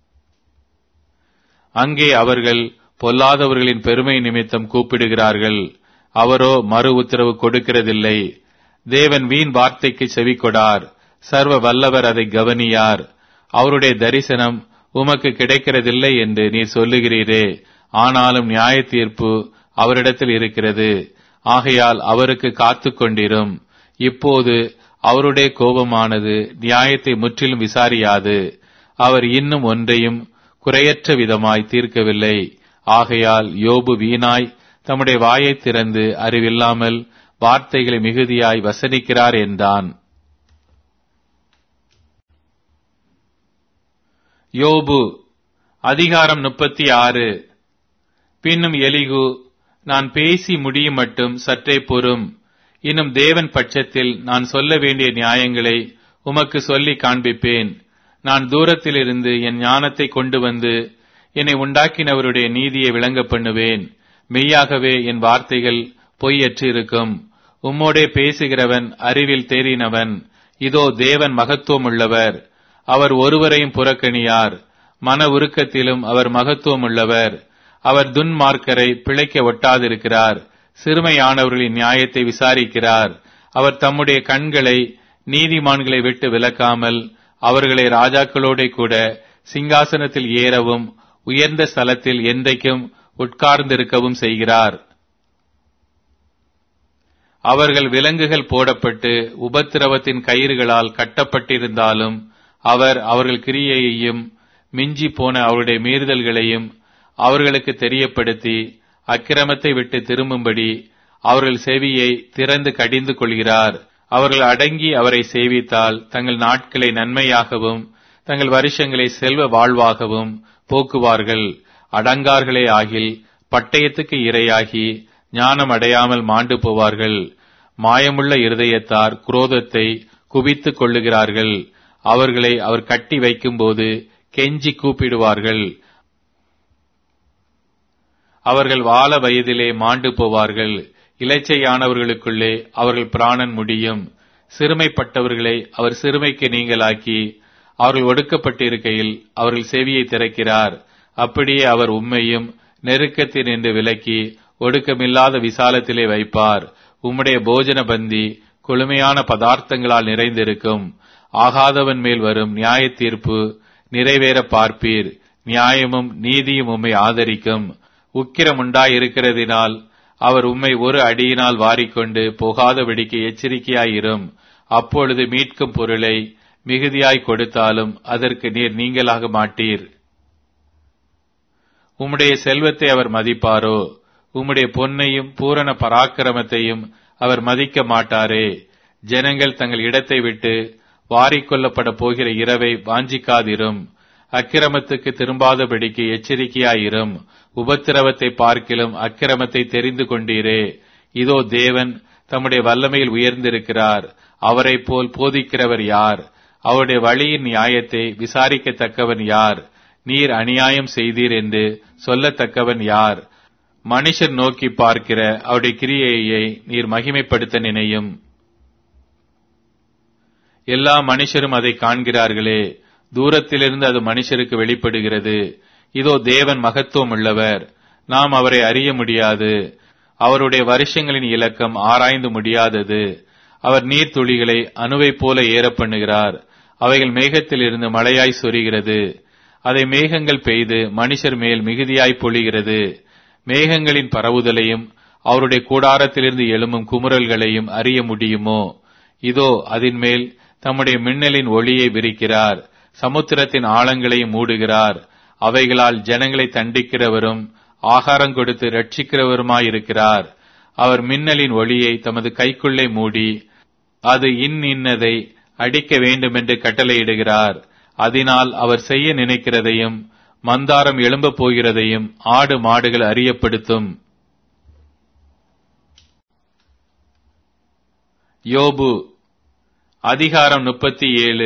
அங்கே அவர்கள் பொல்லாதவர்களின் பெருமை நிமித்தம் கூப்பிடுகிறார்கள், அவரோ மறு உத்தரவு கொடுக்கிறதில்லை. தேவன் வீண் வார்த்தைக்கு செவி கொடார், சர்வ வல்லவர் அதை கவனியார். அவருடைய தரிசனம் உமக்கு கிடைக்கிறதில்லை என்று நீர் சொல்லுகிறீரே, ஆனாலும் நியாய தீர்ப்பு அவரிடத்தில் இருக்கிறது. ஆகையால் அவருக்கு காத்து கொண்டிரும். இப்போது அவருடைய கோபமானது நியாயத்தை முற்றிலும் விசாரியாது. அவர் இன்னும் ஒன்றையும் குறையற்ற விதமாய் தீர்க்கவில்லை. ஆகையால் யோபு வீணாய் தம்முடைய வாயை திறந்து அறிவில்லாமல் வார்த்தைகளை மிகுதியாய் வசனிக்கிறார் என்றான். யோபு அதிகாரம் முப்பத்தி ஆறு. பின்னும் எலிகு, நான் பேசி முடியும் மட்டும் சற்றே பொறும். இன்னும் தேவன் பட்சத்தில் நான் சொல்ல வேண்டிய நியாயங்களை உமக்கு சொல்லி காண்பிப்பேன். நான் தூரத்திலிருந்து என் ஞானத்தை கொண்டு வந்து என்னை உண்டாக்கினவருடைய நீதியை விளங்க பண்ணுவேன். மெய்யாகவே என் வார்த்தைகள் பொய்யற்று இருக்கும். உம்மோடே பேசுகிறவன் அறிவில் தேறினவன். இதோ தேவன் மகத்துவம் உள்ளவர். அவர் ஒருவரையும் புறக்கணியார். மன உருக்கத்திலும் அவர் மகத்துவம் உள்ளவர். அவர் துன்மார்க்கரை பிழைக்க ஒட்டாதிருக்கிறார். சிறுமையானவர்களின் நியாயத்தை விசாரிக்கிறார். அவர் தம்முடைய கண்களை நீதிமான்களை விட்டு விலக்காமல் அவர்களை ராஜாக்களோட கூட சிங்காசனத்தில் ஏறவும் உயர்ந்த ஸ்தலத்தில் என்றைக்கும் உட்கார்ந்திருக்கவும் செய்கிறார். அவர்கள் விலங்குகள் போடப்பட்டு உபத்திரவத்தின் கயிறுகளால் கட்டப்பட்டிருந்தாலும் அவர் அவர்கள் கிரியையையும் மிஞ்சி போன அவருடைய மீறுதல்களையும் அவர்களுக்கு தெரியப்படுத்தி அக்கிரமத்தை விட்டு திரும்பும்படி அவர்கள் செவியை திறந்து கடிந்து கொள்கிறார். அவர்கள் அடங்கி அவரை சேவித்தால் தங்கள் நாட்களை நன்மையாகவும் தங்கள் வருஷங்களை செல்வ வாழ்வாகவும் போக்குவார்கள். அடங்கார்களே ஆகில் பட்டயத்துக்கு இரையாகி ஞானம் அடையாமல் மாண்டு போவார்கள். மாயமுள்ள இருதயத்தார் குரோதத்தை குவித்துக் கொள்ளுகிறார்கள். அவர்களை அவர் கட்டி வைக்கும்போது கெஞ்சி கூப்பிடுவார்கள். அவர்கள் வாழ வயதிலே மாண்டு போவார்கள். இலச்சையானவர்களுக்குள்ளே அவர்கள் பிராணன் முடியும். சிறுமைப்பட்டவர்களை அவர் சிறுமைக்கு நீங்களாக்கி அவர்கள் ஒடுக்கப்பட்டிருக்கையில் அவர்கள் செவியை திறக்கிறார். அப்படியே அவர் உம்மையும் நெருக்கத்தில் நின்று விலக்கி ஒடுக்கமில்லாத விசாலத்திலே வைப்பார். உம்முடைய போஜன பந்தி கொழுமையான பதார்த்தங்களால் நிறைந்திருக்கும். ஆகாதவன் மேல் வரும் நியாய தீர்ப்பு நிறைவேற பார்ப்பீர். நியாயமும் நீதியும் உம்மை ஆதரிக்கும். உக்கிரம் உண்டாயிருக்கிறதினால் அவர் உம்மை ஒரு அடியினால் வாரிக்கொண்டு போகாதபடிக்கு எச்சரிக்கையாயிரும். அப்பொழுது மீட்கும் பொருளை மிகுதியாய் கொடுத்தாலும் அதற்கு நீர் நீங்களாக மாட்டீர். உம்முடைய செல்வத்தை அவர் மதிப்பாரோ? உம்முடைய பொன்னையும் பூரண பராக்கிரமத்தையும் அவர் மதிக்க மாட்டாரே. ஜனங்கள் தங்கள் இடத்தை விட்டு வாரிக்கொள்ளப்பட போகிற இரவை வாஞ்சிக்காதிரும். அக்கிரமத்துக்கு திரும்பாதபடிக்கு எச்சரிக்கையாயிரும். உபத்திரவத்தை பார்க்கிலும் அக்கிரமத்தை தெரிந்து கொண்டீரே. இதோ தேவன் தம்முடைய வல்லமையில் உயர்ந்திருக்கிறார். அவரை போல் போதிக்கிறவர் யார்? அவருடைய வழியின் நியாயத்தை விசாரிக்கத்தக்கவன் யார்? நீர் அநியாயம் செய்தீர் என்று சொல்லத்தக்கவன் யார்? மனுஷர் நோக்கி பார்க்கிற அவருடைய கிரியையை நீர் மகிமைப்படுத்த நினையும். எல்லா மனுஷரும் அதை காண்கிறார்களே. தூரத்திலிருந்து அது மனுஷருக்கு வெளிப்படுகிறது. இதோ தேவன் மகத்துவம் உள்ளவர். நாம் அவரை அறிய முடியாது. அவருடைய வருஷங்களின் இலக்கம் ஆராய்ந்து முடியாதது. அவர் நீர்த்துளிகளை அணுவைப் போல ஏற பண்ணுகிறார். அவைகள் மேகத்திலிருந்து மழையாய் சொரிகிறது. அதை மேகங்கள் பெய்து மனுஷர் மேல் மிகுதியாய் பொழிகிறது. மேகங்களின் பரவுதலையும் அவருடைய கூடாரத்திலிருந்து எழும்பும் குமுறல்களையும் அறிய முடியுமோ? இதோ அதன் மேல் தம்முடைய மின்னலின் ஒளியை விரிக்கிறார். சமுத்திரத்தின் ஆழங்களையும் மூடுகிறார். அவைகளால் ஜனங்களை தண்டிக்கிறவரும் ஆகாரம் கொடுத்து ரட்சிக்கிறவருமாயிருக்கிறார். அவர் மின்னலின் ஒளியை தமது கைக்குள்ளே மூடி அது இன் இன்னதை அடிக்க வேண்டுமென்று கட்டளையிடுகிறார். அதனால் அவர் செய்ய நினைக்கிறதையும் மந்தாரம் எழும்ப போகிறதையும் ஆடு மாடுகள் அறியப்படுத்தும். யோபு அதிகாரம் முப்பத்தி ஏழு.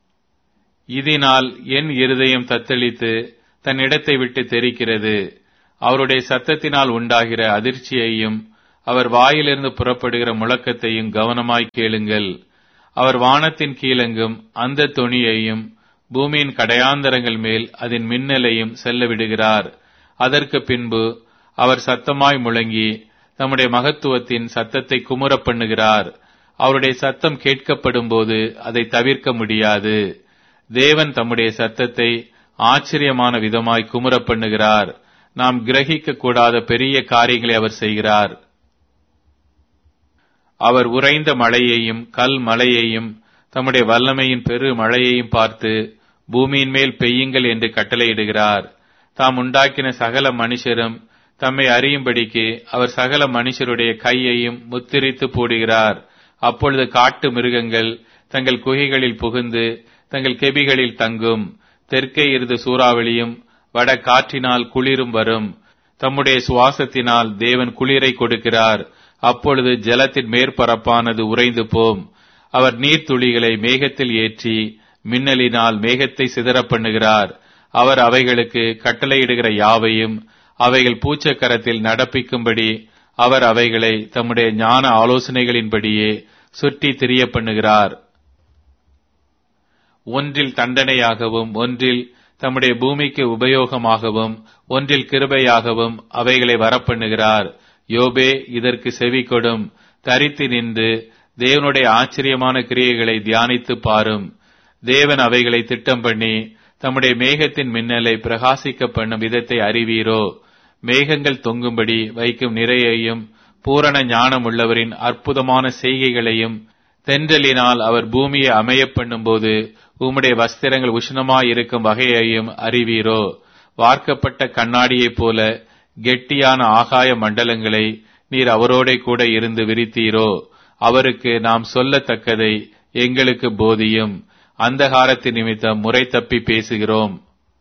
இதனால் என் இருதயம் தத்தளித்து தன் இடத்தை விட்டு தெரிக்கிறது. அவருடைய சத்தத்தினால் உண்டாகிற அதிர்ச்சியையும் அவர் வாயிலிருந்து புறப்படுகிற முழக்கத்தையும் கவனமாய் கேளுங்கள். அவர் வானத்தின் கீழெங்கும் அந்த தொனியையும் பூமியின் கடையாந்தரங்கள் மேல் அதன் மின்னலையும் செல்ல விடுகிறார். அதற்கு பின்பு அவர் சத்தமாய் முழங்கி தம்முடைய மகத்துவத்தின் சத்தத்தை குமுற பண்ணுகிறார். அவருடைய சத்தம் கேட்கப்படும் போது அதை தவிர்க்க முடியாது. தேவன் தம்முடைய சத்தத்தை ஆச்சரியமான விதமாய் குமுற பண்ணுகிறார். நாம் கிரகிக்க கூடாத பெரிய காரியங்களை அவர் செய்கிறார். அவர் உறைந்த மழையையும் கல் மழையையும் தம்முடைய வல்லமையின் பெரு மழையையும் பார்த்து பூமியின் மேல் பெய்யுங்கள் என்று கட்டளையிடுகிறார். தாம் உண்டாக்கின சகல மனுஷரும் தம்மை அறியும்படிக்கு அவர் சகல மனுஷருடைய கையையும் முத்திரித்து போடுகிறார். அப்பொழுது காட்டு மிருகங்கள் தங்கள் குகைகளில் புகுந்து தங்கள் கெபிகளில் தங்கும். தெற்கே இருந்து சூறாவளியும் வட காற்றினால் குளிரும் வரும். தம்முடைய சுவாசத்தினால் தேவன் குளிரை கொடுக்கிறார். அப்பொழுது ஜலத்தின் மேற்பரப்பானது உறைந்து போம். அவர் நீர்த்துளிகளை மேகத்தில் ஏற்றி மின்னலினால் மேகத்தை சிதற பண்ணுகிறார். அவர் அவைகளுக்கு கட்டளையிடுகிற யாவையும் அவைகள் பூச்சக்கரத்தில் நடப்பிக்கும்படி அவர் அவைகளை தம்முடைய ஞான ஆலோசனைகளின்படியே சுற்றி திரிய பண்ணுகிறார். ஒன்றில் தண்டனையாகவும் ஒன்றில் தம்முடைய பூமிக்கு உபயோகமாகவும் ஒன்றில் கிருபையாகவும் அவைகளை வரப்பண்ணுகிறார். யோபே, இதற்கு செவி கொடும். தரித்து நின்று தேவனுடைய ஆச்சரியமான கிரியைகளை தியானித்து பாரும். தேவன் அவைகளை திட்டம் பண்ணி தம்முடைய மேகத்தின் மின்னலை பிரகாசிக்க பண்ணும் விதத்தை அறிவீரோ? மேகங்கள் தொங்கும்படி வைக்கும் நிறையையும் பூரண ஞானம் உள்ளவரின் அற்புதமான செய்கைகளையும் தென்றலினால் அவர் பூமியை அமைய பண்ணும் போது உம்முடைய வஸ்திரங்கள் உஷ்ணமாயிருக்கும் வகையையும் அறிவீரோ? வார்க்கப்பட்ட கண்ணாடியைப் போல கெட்டியான ஆகாய மண்டலங்களை நீர் அவரோட கூட இருந்து விரித்தீரோ? அவருக்கு நாம் சொல்லத்தக்கதை எங்களுக்கு போதியும். அந்தகாரத்தின் நிமித்தம் முறை தப்பி பேசுகிறோம்.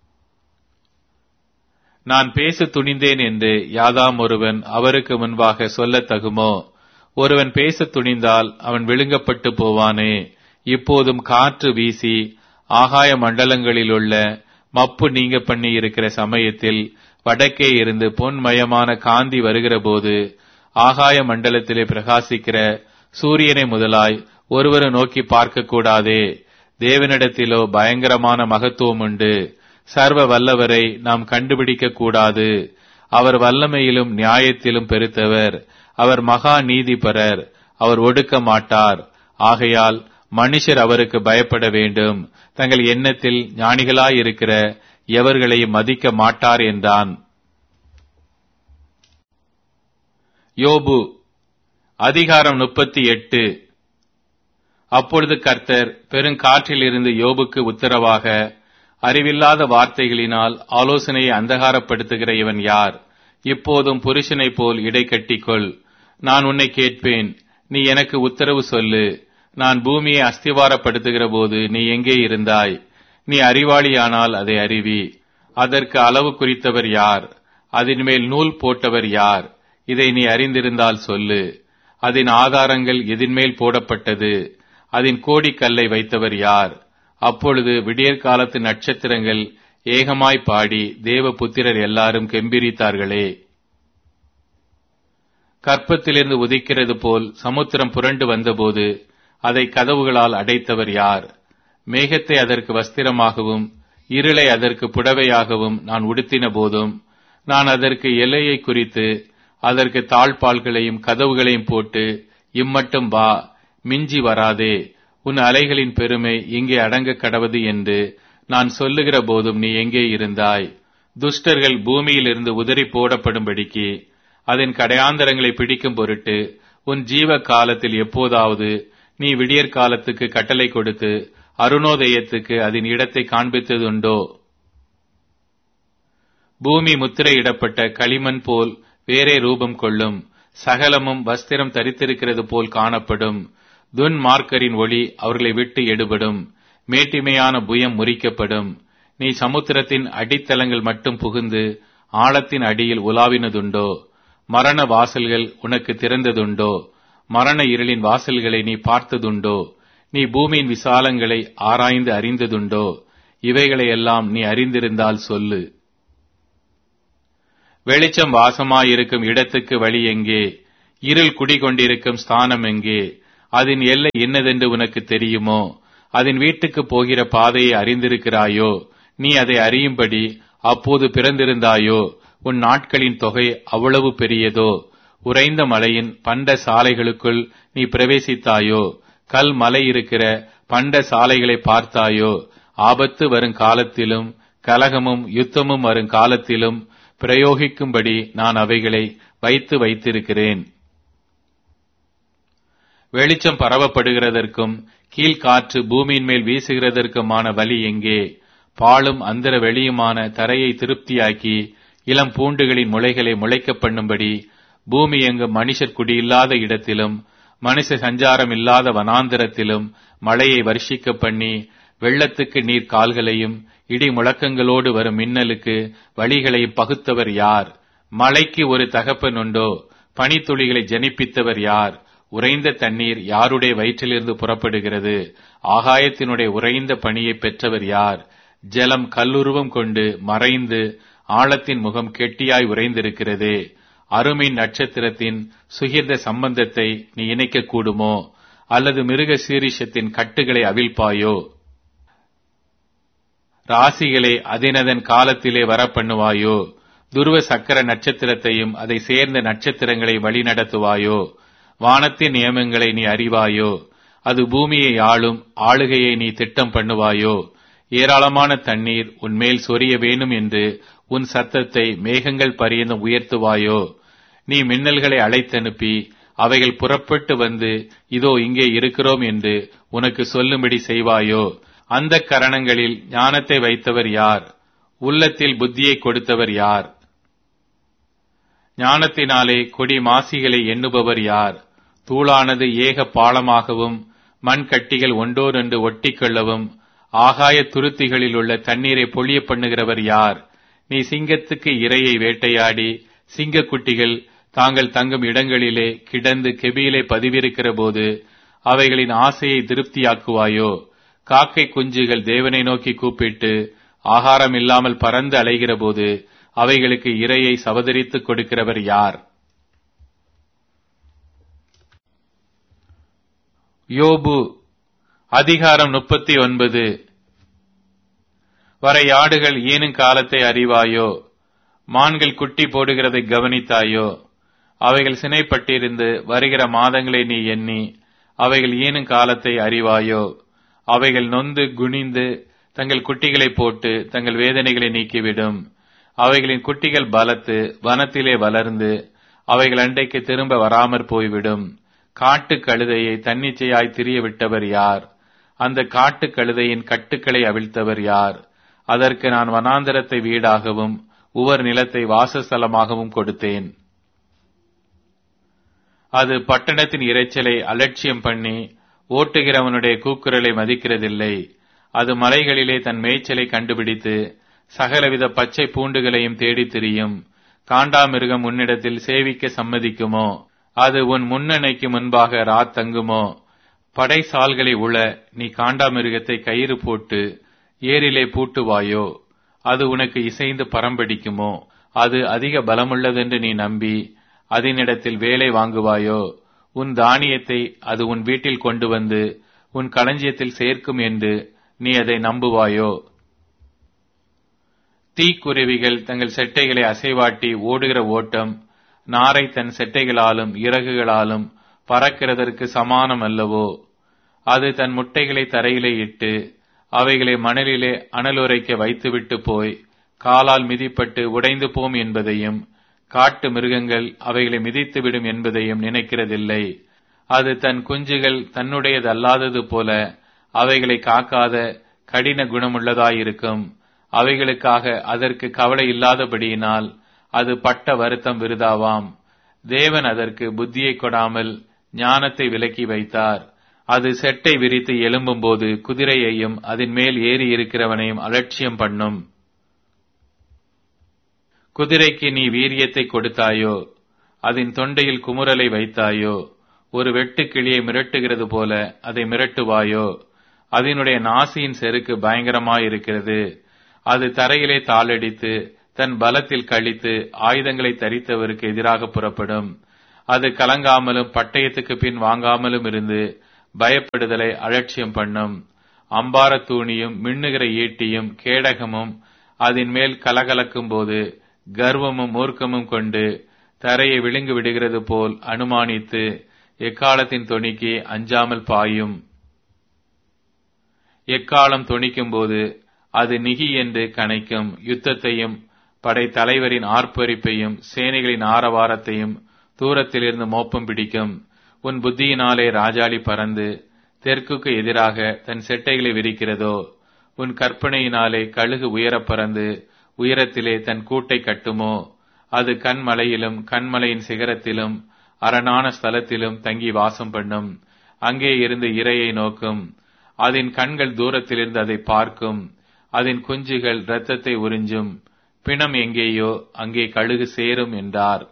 நான் பேச துணிந்தேன் என்று யாதாம் ஒருவன் அவருக்கு முன்பாக சொல்லத் தகுமோ? ஒருவன் பேச துணிந்தால் அவன் விழுங்கப்பட்டு போவானே. இப்போதும் காற்று வீசி ஆகாய மண்டலங்களிலுள்ள மப்பு நீங்க பண்ணி இருக்கிற சமயத்தில் வடக்கே இருந்து பொன்மயமான காந்தி வருகிற போது ஆகாய மண்டலத்திலே பிரகாசிக்கிற சூரியனை முதலாய் ஒருவரை நோக்கி பார்க்க கூடாதே. தேவனிடத்திலோ பயங்கரமான மகத்துவம் உண்டு. சர்வ வல்லவரை நாம் கண்டுபிடிக்க கூடாது. அவர் வல்லமையிலும் நியாயத்திலும் பெருத்தவர். அவர் மகா நீதிபரர். அவர் ஒடுக்க மாட்டார். ஆகையால் மனுஷர் அவருக்கு பயப்பட வேண்டும். தங்கள் எண்ணத்தில் ஞானிகளாயிருக்கிற எவர்களையும் மதிக்க மாட்டார் என்றான். யோபு அதிகாரம் முப்பத்தி எட்டு. அப்பொழுது கர்த்தர் பெருங்காற்றில் இருந்து யோபுக்கு உத்தரவாக, அறிவில்லாத வார்த்தைகளினால் ஆலோசனையை அந்தகாரப்படுத்துகிற இவன் யார்? இப்போதும் புருஷனைப் போல் இடை கட்டிக்கொள். நான் உன்னை கேட்பேன், நீ எனக்கு உத்தரவு சொல்லு. நான் பூமியை அஸ்திவாரப்படுத்துகிற போது நீ எங்கே இருந்தாய்? நீ அறிவாளியானால் அதை அறிவி. அதற்கு அளவு குறித்தவர் யார்? அதன் மேல் நூல் போட்டவர் யார்? இதை நீ அறிந்திருந்தால் சொல்லு. அதன் ஆதாரங்கள் எதின்மேல் போடப்பட்டது? அதன் கோடிக்கல்லை வைத்தவர் யார்? அப்பொழுது விடியற்காலத்து நட்சத்திரங்கள் ஏகமாய் பாடி தேவ புத்திரர் எல்லாரும் கெம்பீரித்தார்களே. கற்பத்திலிருந்து உதிக்கிறது போல் சமுத்திரம் புரண்டு வந்தபோது அதை கதவுகளால் அடைத்தவர் யார்? மேகத்தை அதற்கு வஸ்திரமாகவும் இருளை அதற்கு புடவையாகவும் நான் உடுத்தின போதும் நான் அதற்கு எல்லையை குறித்து அதற்கு தாழ்பால்களையும் கதவுகளையும் போட்டு, இம்மட்டும் வா, மிஞ்சி வராதே, உன் அலைகளின் பெருமை இங்கே அடங்க கடவது என்று நான் சொல்லுகிற போதும் நீ எங்கே இருந்தாய்? துஷ்டர்கள் பூமியிலிருந்து உதறி போடப்படும்படிக்கு அதன் கடையாந்தரங்களை பிடிக்கும் பொருட்டு உன் ஜீவ காலத்தில் எப்போதாவது நீ விடியற் காலத்துக்கு கட்டளை கொடுத்து அருணோதயத்துக்கு அதன் இடத்தை காண்பித்ததுண்டோ? பூமி முத்திரையிடப்பட்ட களிமண் போல் வேறே ரூபம் கொள்ளும். சகலமும் வஸ்திரம் தரித்திருக்கிறது போல் காணப்படும். துன்மார்க்கரின் ஒளி அவர்களை விட்டு எடுபடும். மேட்டிமையான புயம் முறிக்கப்படும். நீ சமுத்திரத்தின் அடித்தளங்கள் மட்டும் புகுந்து ஆழத்தின் அடியில் உலாவினதுண்டோ? மரண வாசல்கள் உனக்கு திறந்ததுண்டோ? மரண இருளின் வாசல்களை நீ பார்த்ததுண்டோ? நீ பூமியின் விசாலங்களை ஆராய்ந்து அறிந்ததுண்டோ? இவைகளையெல்லாம் நீ அறிந்திருந்தால் சொல்லு. வெளிச்சம் வாசமாயிருக்கும் இடத்துக்கு வழி எங்கே? இருள் குடிகொண்டிருக்கும் ஸ்தானம் எங்கே? அதன் எல்லை என்னதென்று உனக்கு தெரியுமோ? அதன் வீட்டுக்கு போகிற பாதையை அறிந்திருக்கிறாயோ? நீ அதை அறியும்படி அப்போது பிறந்திருந்தாயோ? உன் நாட்களின் தொகை அவ்வளவு பெரியதோ? உறைந்த மலையின் பண்ட சாலைகளுக்குள் நீ பிரவேசித்தாயோ? கல் மலை இருக்கிற பண்ட சாலைகளை பார்த்தாயோ? ஆபத்து வரும் காலத்திலும் கலகமும் யுத்தமும் வரும் காலத்திலும் பிரயோகிக்கும்படி நான் அவைகளை வைத்து வைத்திருக்கிறேன். வெளிச்சம் பரவப்படுகிறதற்கும் கீழ்காற்று பூமியின் மேல் வீசுகிறதற்குமான வழி எங்கே? பாலும் அந்தர வெளியுமான தரையை திருப்தியாக்கி இளம் பூண்டுகளின் முளைகளை முளைக்க பண்ணும்படி பூமி எங்கும் மனுஷர் குடியில்லாத இடத்திலும் மனுஷ சஞ்சாரம் இல்லாத வனாந்திரத்திலும் மழையை வருஷிக்க பண்ணி வெள்ளத்துக்கு நீர் கால்களையும் இடி முழக்கங்களோடு வரும் மின்னலுக்கு வழிகளையும் பகுத்தவர் யார்? மழைக்கு ஒரு தகப்பன் உண்டோ? பனித்துளிகளை ஜனிப்பித்தவர் யார்? உறைந்த தண்ணீர் யாருடைய வயிற்றிலிருந்து புறப்படுகிறது? ஆகாயத்தினுடைய உறைந்த பனியை பெற்றவர் யார்? ஜலம் கல்லுருவம் கொண்டு மறைந்து ஆழத்தின் முகம் கெட்டியாய் உறைந்திருக்கிறதே. அருமின் நட்சத்திரத்தின் சுகிர்த சம்பந்தத்தை நீ இணைக்க கூடுமோ? அல்லது மிருக சீரிஷத்தின் கட்டுகளை அவிழ்ப்பாயோ? ராசிகளை அதினதன் காலத்திலே வரப்பண்ணுவாயோ? துருவ சக்கர நட்சத்திரத்தையும் அதை சேர்ந்த நட்சத்திரங்களை வழி நடத்துவாயோ? வானத்தின் நியமங்களை நீ அறிவாயோ? அது பூமியை ஆளும் ஆளுகையை நீ திட்டம் பண்ணுவாயோ? ஏராளமான தண்ணீர் உன்மேல் சொரிய வேணும் என்று உன் சத்தத்தை மேகங்கள் பரியந்தம் உயர்த்துவாயோ? நீ மின்னல்களை அழைத்தனுப்பி அவைகள் புறப்பட்டு வந்து இதோ இங்கே இருக்கிறோம் என்று உனக்கு சொல்லும்படி செய்வாயோ? அந்த கரணங்களில் ஞானத்தை வைத்தவர் யார்? உள்ளத்தில் புத்தியை கொடுத்தவர் யார்? ஞானத்தினாலே கொடி மாசிகளை எண்ணுபவர் யார்? தூளானது ஏக பாலமாகவும் மண் கட்டிகள் ஒன்றோடொன்று ஒட்டிக்கொள்ளவும் ஆகாய துருத்திகளில் உள்ள தண்ணீரை பொழிய பண்ணுகிறவர் யார்? நீ சிங்கத்துக்கு இரையை வேட்டையாடி சிங்கக்குட்டிகள் தாங்கள் தங்கும் இடங்களிலே கிடந்து கெபியிலே பதிவிருக்கிற போது அவைகளின் ஆசையை திருப்தியாக்குவாயோ? காக்கை குஞ்சுகள் தேவனை நோக்கி கூப்பிட்டு ஆகாரம் இல்லாமல் பறந்து அலைகிற போது அவைகளுக்கு இரையை சவதரித்துக் கொடுக்கிறவர் யார்? யோபு அதிகாரம் முப்பத்தி ஒன்பது. வரையாடுகள் ஈனும் காலத்தை அறிவாயோ? மான்கள் குட்டி போடுகிறதை கவனித்தாயோ? அவைகள் சினைப்பட்டிருந்து வருகிற மாதங்களை நீ எண்ணி அவைகள் ஈனும் காலத்தை அறிவாயோ? அவைகள் நொந்து குனிந்து தங்கள் குட்டிகளை போட்டு தங்கள் வேதனைகளை நீக்கிவிடும். அவைகளின் குட்டிகள் பலத்து வனத்திலே வளர்ந்து அவைகள் அண்டைக்கு திரும்ப வராமற் போய்விடும். காட்டு கழுதையை தன்னிச்சையாய் திரிய விட்டவர் யார்? அந்த காட்டு கழுதையின் கட்டுக்களை அவிழ்த்தவர் யார்? அதற்கு நான் வனாந்தரத்தை வீடாகவும் உவர் நிலத்தை வாசஸ்தலமாகவும் கொடுத்தேன். அது பட்டணத்தின் இரைச்சலை அலட்சியம் பண்ணி ஓட்டுகிறவனுடைய கூக்குரலை மதிக்கிறதில்லை. அது மலைகளிலே தன் மேய்ச்சலை கண்டுபிடித்து சகலவித பச்சை பூண்டுகளையும் தேடித் திரியும். காண்டாமிருகம் உன்னிடத்தில் சேவிக்க சம்மதிக்குமோ? அது உன் முன்னணைக்கு முன்பாக ராத் தங்குமோ? படைசால்களை உள நீ காண்டாமிருகத்தை கயிறு போட்டு ஏரிலே பூட்டுவாயோ? அது உனக்கு இசைந்து பரம்படிக்குமோ? அது அதிக பலமுள்ளதென்று நீ நம்பி அதனிடத்தில் வேலை வாங்குவாயோ? உன் தானியத்தை அது உன் வீட்டில் கொண்டு வந்து உன் களஞ்சியத்தில் சேர்க்கும் என்று நீ அதை நம்புவாயோ? தீக்குருவிகள் தங்கள் செட்டைகளை அசைவாட்டி ஓடுகிற ஓட்டம் நாரை தன் செட்டைகளாலும் இறகுகளாலும் பறக்கிறதற்கு சமானம் அல்லவோ? அது தன் முட்டைகளை தரையிலே இட்டு அவைகளை மணலிலே அனலுரைக்க வைத்துவிட்டு போய் காலால் மிதிப்பட்டு உடைந்து போம் என்பதையும் காட்டு மிருகங்கள் அவைகளை மிதித்துவிடும் என்பதையும் நினைக்கிறதில்லை. அது தன் குஞ்சுகள் தன்னுடையதல்லாதது போல அவைகளை காக்காத கடின குணமுள்ளதாயிருக்கும். அவைகளுக்காக அதற்கு கவலை இல்லாதபடியினால் அது பட்ட வருத்தம் விருதாவாம். தேவன் அதற்கு புத்தியை கொடாமல் ஞானத்தை விலக்கி வைத்தார். அது செட்டை விரித்து எழும்பும் போது குதிரையையும் அதன் மேல் ஏறி இருக்கிறவனையும் அலட்சியம் பண்ணும். குதிரைக்கு நீ வீரியத்தை கொடுத்தாயோ? அதன் தொண்டையில் குமுறலை வைத்தாயோ? ஒரு வெட்டுக்கிளியை மிரட்டுகிறது போல அதை மிரட்டுவாயோ? அதனுடைய நாசியின் செருக்கு பயங்கரமாயிருக்கிறது. அது தரையிலே தாளடித்து தன் பலத்தில் கழித்து ஆயுதங்களை தரித்தவருக்கு எதிராக புறப்படும். அது கலங்காமலும் பட்டயத்துக்கு பின் வாங்காமலும் இருந்து பயப்படுதலை அலட்சியம் பண்ணும். அம்பார தூணியும் மின்னுகிற ஈட்டியும் கேடகமும் அதன் மேல் கலகலக்கும் போது கர்வமும் மூர்க்கமும் கொண்டு தரையை விழுங்கு விடுகிறது போல் அனுமானித்து எக்காலத்தின் தொனிக்கு அஞ்சாமல் பாயும். எக்காலம் தொனிக்கும் போது அது நிகி என்று கனைக்கும். யுத்தத்தையும் படை தலைவரின் ஆர்ப்பரிப்பையும் சேனைகளின் ஆரவாரத்தையும் தூரத்திலிருந்து மோப்பம் பிடிக்கும். உன் புத்தியினாலே ராஜாளி பறந்து தெற்குக்கு எதிராக தன் செட்டைகளை விரிக்கிறதோ? உன் கற்பனையினாலே கழுகு உயரப் பறந்து உயரத்திலே தன் கூட்டை கட்டுமோ? அது கண்மலையிலும் கண்மலையின் சிகரத்திலும் அரணான ஸ்தலத்திலும் தங்கி வாசம் பண்ணும். அங்கே இருந்து இரையை நோக்கும். அதன் கண்கள் தூரத்திலிருந்து அதை பார்க்கும். அதன் குஞ்சுகள் இரத்தத்தை உறிஞ்சும். பிணம் எங்கேயோ அங்கே கழுகு சேரும் என்றார்.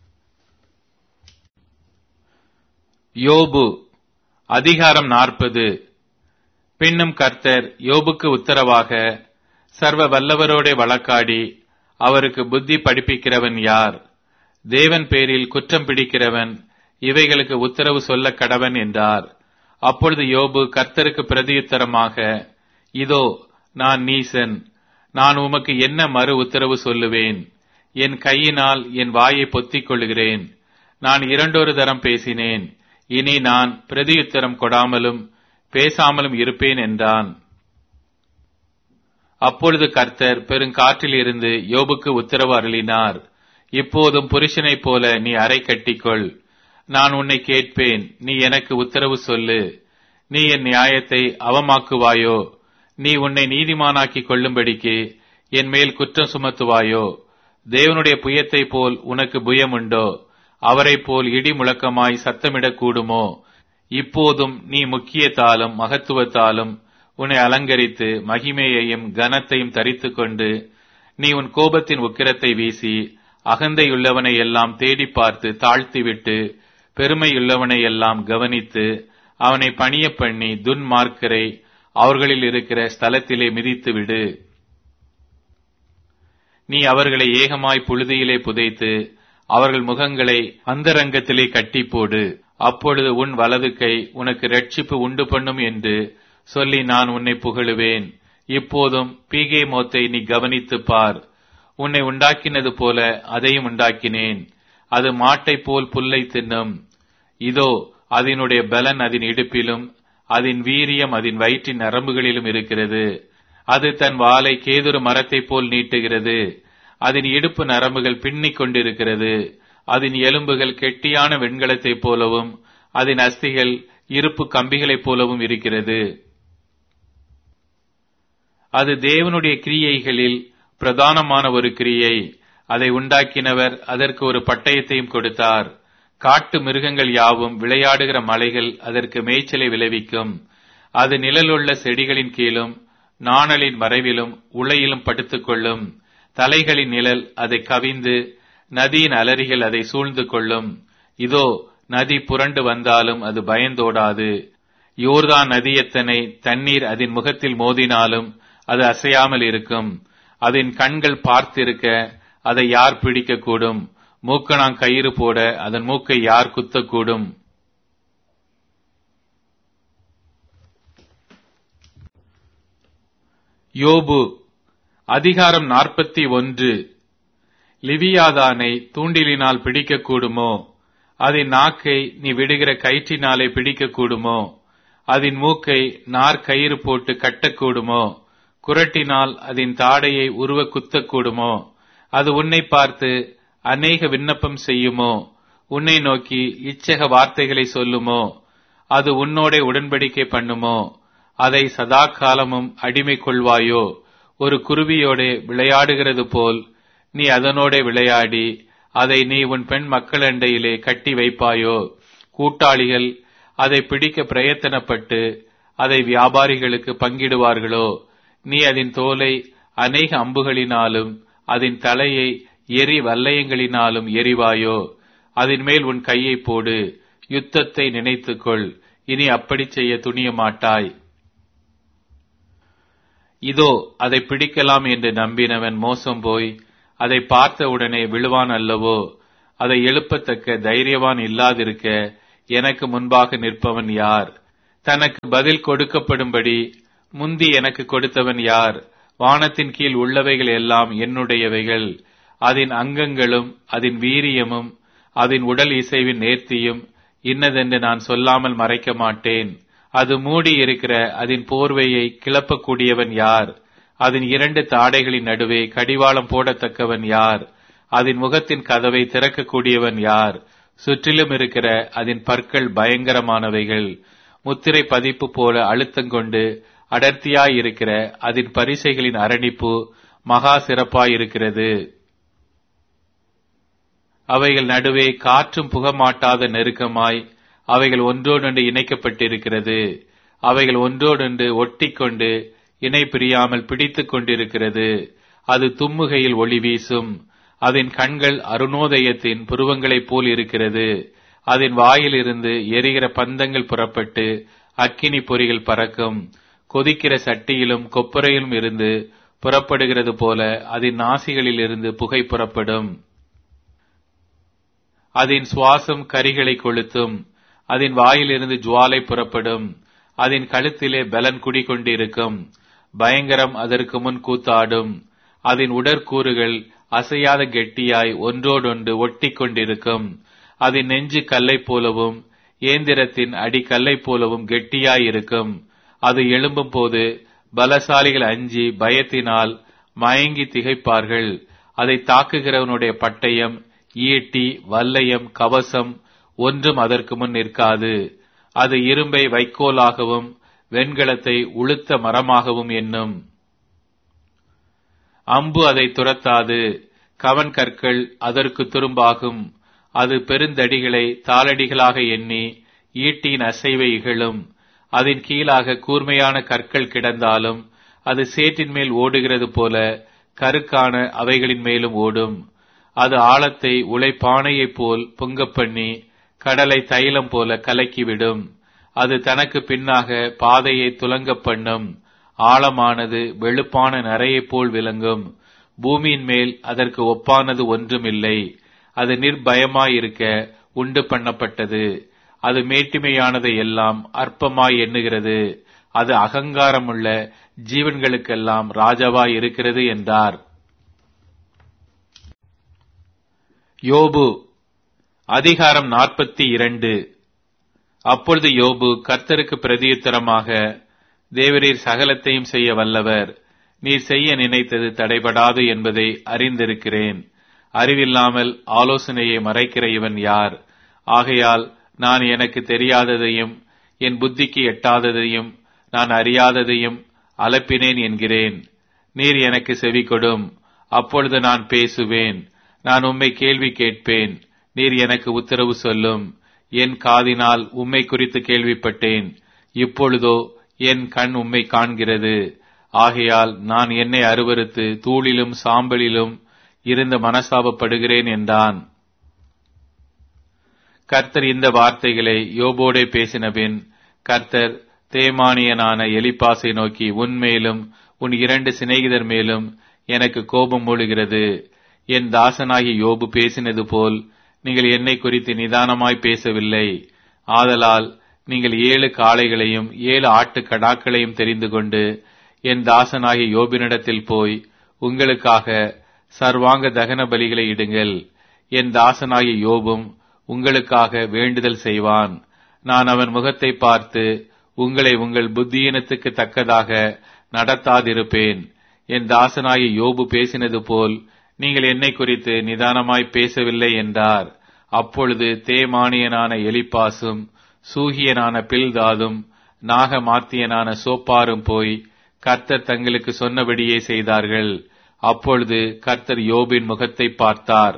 யோபு அதிகாரம் நாற்பது. பின்னும் கர்த்தர் யோபுக்கு உத்தரவாக, சர்வ வல்லவரோடே வழக்காடி அவருக்கு புத்தி படிப்பிக்கிறவன் யார்? தேவன் பேரில் குற்றம் பிடிக்கிறவன் இவைகளுக்கு உத்தரவு சொல்ல கடவன் என்றார். அப்பொழுது யோபு கர்த்தருக்கு பிரதியுத்தரமாக, இதோ நான் நீசன், நான் உமக்கு என்ன மறு உத்தரவு சொல்லுவேன்? என் கையினால் என் வாயை பொத்திக் கொள்கிறேன். நான் இரண்டொரு தரம் பேசினேன், இனி நான் பிரதியுத்தரம் கொடாமலும் பேசாமலும் இருப்பேன் என்றான். அப்பொழுது கர்த்தர் பெருங்காற்றில் இருந்து யோபுக்கு உத்தரவு அருளினார். இப்போதும் புருஷனைப் போல நீ அறை கட்டிக்கொள். நான் உன்னை கேட்பேன், நீ எனக்கு உத்தரவு சொல்லு. நீ என் நியாயத்தை அவமாக்குவாயோ? நீ உன்னை நீதிமானாக்கிக் கொள்ளும்படிக்கு என் மேல் குற்றம் சுமத்துவாயோ? தேவனுடைய புயத்தை போல் உனக்கு புயம் உண்டோ? அவரை போல் இடி முழக்கமாய் சத்தமிடக் கூடுமோ? இப்போதும் நீ முக்கியத்தாலும் மகத்துவத்தாலும் உன்னை அலங்கரித்து மகிமையையும் கனத்தையும் தரித்து கொண்டு நீ உன் கோபத்தின் உக்கிரத்தை வீசி அகந்தையுள்ளவனை எல்லாம் தேடி பார்த்து தாழ்த்திவிட்டு பெருமையுள்ளவனை எல்லாம் கவனித்து அவனை பணிய பண்ணி துன்மார்க்கரை அவர்களில் இருக்கிற ஸ்தலத்திலே மிதித்து விடு. நீ அவர்களை ஏகமாய் புழுதியிலே புதைத்து அவர்கள் முகங்களை அந்தரங்கத்திலே கட்டி போடு. அப்பொழுது உன் வலது கை உனக்கு இரட்சிப்பு உண்டு பண்ணும் என்று சொல்லி நான் உன்னை புகழுவேன். இப்போதும் பீகே மோத்தை நீ கவனித்துப் பார். உன்னை உண்டாக்கினது போல அதையும் உண்டாக்கினேன். அது மாட்டை போல் புல்லை தின்னும். இதோ அதனுடைய பலன் அதன் இடுப்பிலும் அதன் வீரியம் அதன் வயிற்றின் நரம்புகளிலும் இருக்கிறது. அது தன் வாளை கேதுரு மரத்தை போல் நீட்டுகிறது. அதன் இடுப்பு நரம்புகள் பின்னிக் கொண்டிருக்கிறது. அதன் எலும்புகள் கெட்டியான வெண்கலத்தைப் போலவும் அதன் அஸ்திகள் இருப்பு கம்பிகளைப் போலவும் இருக்கிறது. அது தேவனுடைய கிரியைகளில் பிரதானமான ஒரு கிரியை. அதை உண்டாக்கினவர் அதற்கு ஒரு பட்டயத்தையும் கொடுத்தார். காட்டு மிருகங்கள் யாவும் விளையாடுகிற மலைகள் அதற்கு மேய்ச்சலை விளைவிக்கும். அது நிழலுள்ள செடிகளின் கீழும் நாணலின் மறைவிலும் உளையிலும் படுத்துக் கொள்ளும். தலைகளின் நிழல் அதை கவிந்து நதியின் அலறிகள் அதை சூழ்ந்து கொள்ளும். இதோ நதி புரண்டு வந்தாலும் அது பயந்தோடாது. யோர்தான் நதி எத்தனை தண்ணீர் அதன் முகத்தில் மோதினாலும் அது அசையாமல் இருக்கும். அதன் கண்கள் பார்த்திருக்க அதை யார் பிடிக்கக்கூடும்? மூக்கணாங் கயிறு போட அதன் மூக்கை யார் குத்தக்கூடும்? யோபு அதிகாரம் நாற்பத்தி ஒன்று. லிவியாதானை தூண்டிலினால் பிடிக்கக்கூடுமோ? அதன் நாக்கை நீ விடுகிற கயிற்றினாலே பிடிக்கக்கூடுமோ? அதன் மூக்கை நார்கயிறு போட்டு கட்டக்கூடுமோ? குரட்டினால் அதன் தாடையை உருவ குத்தக்கூடுமோ? அது உன்னை பார்த்து அநேக விண்ணப்பம் செய்யுமோ? உன்னை நோக்கி இச்சக வார்த்தைகளை சொல்லுமோ? அது உன்னோட உடன்படிக்கை பண்ணுமோ? அதை சதா காலமும் அடிமை கொள்வாயோ? ஒரு குருவியோட விளையாடுகிறது போல் நீ அதனோட விளையாடி அதை நீ உன் பெண் மக்களண்டையிலே கட்டி வைப்பாயோ? கூட்டாளிகள் அதை பிடிக்க பிரயத்தனப்பட்டு அதை வியாபாரிகளுக்கு பங்கிடுவார்களோ? நீ அதன் தோலை அநேக அம்புகளினாலும் அதன் தலையை எரி வல்லையங்களினாலும் எரிவாயோ? அதன் மேல் உன் கையை போடு. யுத்தத்தை நினைத்துக்கொள். இனி அப்படி செய்ய துணிய மாட்டாய். இதோ அதை பிடிக்கலாம் என்று நம்பினவன் மோசம் போய் அதை பார்த்தவுடனே விழுவான் அல்லவோ? அதை எழுப்பத்தக்க தைரியவான் இல்லாதிருக்க எனக்கு முன்பாக நிற்பவன் யார்? தனக்கு பதில் கொடுக்கப்படும்படி முந்தி எனக்கு கொடுத்தவன் யார்? வானத்தின் கீழ் உள்ளவைகள் எல்லாம் என்னுடையவைகள். அதன் அங்கங்களும் அதன் வீரியமும் அதன் உடல் இசைவின் நேர்த்தியும் இன்னதென்று நான் சொல்லாமல் மறைக்க மாட்டேன். அது மூடி இருக்கிற அதன் போர்வையை கிளப்பக்கூடியவன் யார்? அதன் இரண்டு தாடைகளின் நடுவே கடிவாளம் போடத்தக்கவன் யார்? அதன் முகத்தின் கதவை திறக்கக்கூடியவன் யார்? சுற்றிலும் இருக்கிற அதன் பற்கள் பயங்கரமானவைகள். முத்திரை பதிப்பு போல அழுத்தங்கொண்டு அடர்த்தியாயிருக்கிற அதன் பரிசைகளின் அரணிப்பு மகா சிறப்பாயிருக்கிறது. அவைகள் நடுவே காற்றும் புகமாட்டாத நெருக்கமாய் அவைகள் ஒன்றோடொன்று இணைக்கப்பட்டிருக்கிறது. அவைகள் ஒன்றோடொன்று ஒட்டிக்கொண்டு இணை பிரியாமல் பிடித்துக் கொண்டிருக்கிறது. அது தும்முகையில் ஒளி வீசும். அதன் கண்கள் அருணோதயத்தின் புருவங்களைப் போல் இருக்கிறது. அதன் வாயிலிருந்து எரிகிற பந்தங்கள் புறப்பட்டு அக்கினி பொறிகள் பறக்கும். கொதிக்கிற சட்டியிலும் கொப்பரையிலும் இருந்து புறப்படுகிறது போல அதன் நாசிகளில் இருந்து புகை புறப்படும். அதன் சுவாசம் கரிகளை கொளுத்தும். அதன் வாயிலிருந்து ஜுவாலை புறப்படும். அதன் கழுத்திலே பலன் குடிகொண்டிருக்கும். பயங்கரம் அதற்கு முன் கூத்தாடும். அதன் உடற்கூறுகள் அசையாத கெட்டியாய் ஒன்றோடொன்று ஒட்டி கொண்டிருக்கும். அதன் நெஞ்சு கல்லை போலவும் ஏந்திரத்தின் அடி கல்லை போலவும் கெட்டியாயிருக்கும். அது எழும்பும் போது பலசாலிகள் அஞ்சி பயத்தினால் மயங்கி திகைப்பார்கள். அதை தாக்குகிறவனுடைய பட்டயம், ஈட்டி, வல்லையம், கவசம் ஒன்றும் அதற்கு முன் நிற்காது. அது இரும்பை வைக்கோலாகவும் வெண்கலத்தை உளுத்த மரமாகவும் எண்ணும். அம்பு அதை துரத்தாது. கவன் கற்கள் அதற்கு துரும்பாகும். அது பெருந்தடிகளை தாளடிகளாக எண்ணி ஈட்டியின் அசைவை இகழும். அதன் கீழாக கூர்மையான கற்கள் கிடந்தாலும் அது சேற்றின் மேல் ஓடுகிறது போல கருக்கான அவைகளின் மேலும் ஓடும். அது ஆழத்தை உலைப்பானையைப் போல் பொங்கப் பண்ணி கடலை தைலம் போல கலக்கிவிடும். அது தனக்கு பின்னாக பாதையை துலங்கப் பண்ணும். ஆழமானது வெளுப்பான நரையைப் போல் விளங்கும். பூமியின் மேல் அதற்கு ஒப்பானது ஒன்றுமில்லை. அது நிர்பயமாயிருக்க உண்டு பண்ணப்பட்டது. அது மேட்டிமையானதை எல்லாம் அற்பமாய் எண்ணுகிறது. அது அகங்காரமுள்ள ஜீவன்களுக்கெல்லாம் ராஜாவாய் இருக்கிறது என்றார். யோபு அதிகாரம் நாற்பத்தி இரண்டு. அப்பொழுது யோபு கர்த்தருக்கு பிரதியுத்தரமாக, தேவரீர் சகலத்தையும் செய்ய வல்லவர். நீர் செய்ய நினைத்தது தடைபடாது என்பதை அறிந்திருக்கிறேன். அறிவில்லாமல் ஆலோசனையை மறைக்கிற இவன் யார்? ஆகையால் நான் எனக்கு தெரியாததையும் என் புத்திக்கு எட்டாததையும் நான் அறியாததையும் அலப்பினேன் என்கிறேன். நீர் எனக்கு செவி கொடும், அப்பொழுது நான் பேசுவேன். நான் உம்மை கேள்வி கேட்பேன், நீர் எனக்கு உத்தரவு சொல்லும். என் காதினால் உம்மை குறித்து கேள்விப்பட்டேன், இப்பொழுதோ என் கண் உம்மை காண்கிறது. ஆகையால் நான் என்னை அருவருத்து தூளிலும் சாம்பலிலும் இருந்து மனசாபப்படுகிறேன் என்றான். கர்த்தர் இந்த வார்த்தைகளை யோபோடே பேசினபின் கர்த்தர் தேமானியனான எலிப்பாசை நோக்கி, உன்மேலும் உன் இரண்டு சிநேகிதர் மேலும் எனக்கு கோபம் மூளுகிறது. என் தாசனாகி யோபு பேசினது போல் நீங்கள் என்னை குறித்து நிதானமாய் பேசவில்லை. ஆதலால் நீங்கள் ஏழு காளைகளையும் ஏழு ஆட்டு கடாக்களையும் தெரிந்து கொண்டு என் தாசனாகி யோபினிடத்தில் போய் உங்களுக்காக சர்வாங்க தகன பலிகளை இடுங்கள். என் தாசனாகி யோபும் உங்களுக்காக வேண்டுதல் செய்வான். நான் அவன் முகத்தை பார்த்து உங்களை உங்கள் புத்தியினத்துக்கு தக்கதாக நடத்தாதிருப்பேன். என் தாசனாகி யோபு பேசினது போல் நீங்கள் என்னை குறித்து நிதானமாய் பேசவில்லை என்றார். அப்பொழுது தேமானியனான எலிப்பாசும் சூகியனான பில்தாதும் நாகமாத்தியனான சோப்பாரும் போய் கர்த்தர் தங்களுக்கு சொன்னபடியே செய்தார்கள். அப்பொழுது கர்த்தர் யோபின் முகத்தை பார்த்தார்.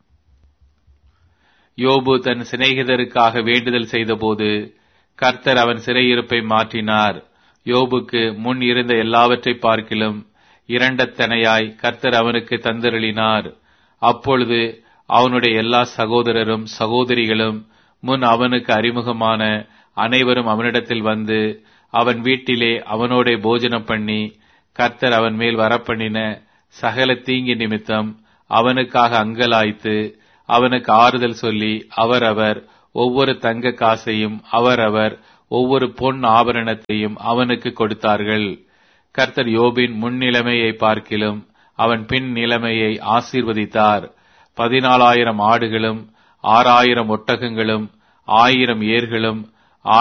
யோபு தன் சிநேகிதருக்காக வேண்டுதல் செய்தபோது கர்த்தர் அவன் சிறையிருப்பை மாற்றினார். யோபுக்கு முன் இருந்த எல்லாவற்றை பார்க்கிலும் இரண்டத்தனையாய் கர்த்தர் அவனுக்கு தந்தருளினார். அப்பொழுது அவனுடைய எல்லா சகோதரரும் சகோதரிகளும் முன் அவனுக்கு அறிமுகமான அனைவரும் அவனிடத்தில் வந்து அவன் வீட்டிலே அவனோட போஜனம் பண்ணி கர்த்தர் அவன் மேல் வரப்பண்ணின சகல தீங்கி நிமித்தம் அவனுக்காக அங்கலாய்த்து அவனுக்கு ஆறுதல் சொல்லி அவரவர் ஒவ்வொரு தங்க காசையும் அவரவர் ஒவ்வொரு பொன் ஆபரணத்தையும் அவனுக்கு கொடுத்தார்கள். கர்த்தர் யோபின் முன்னிலைமையை பார்க்கிலும் அவன் பின் நிலைமையை ஆசீர்வதித்தார். பதினாலாயிரம் ஆடுகளும் ஆறாயிரம் ஒட்டகங்களும் ஆயிரம் ஏர்களும்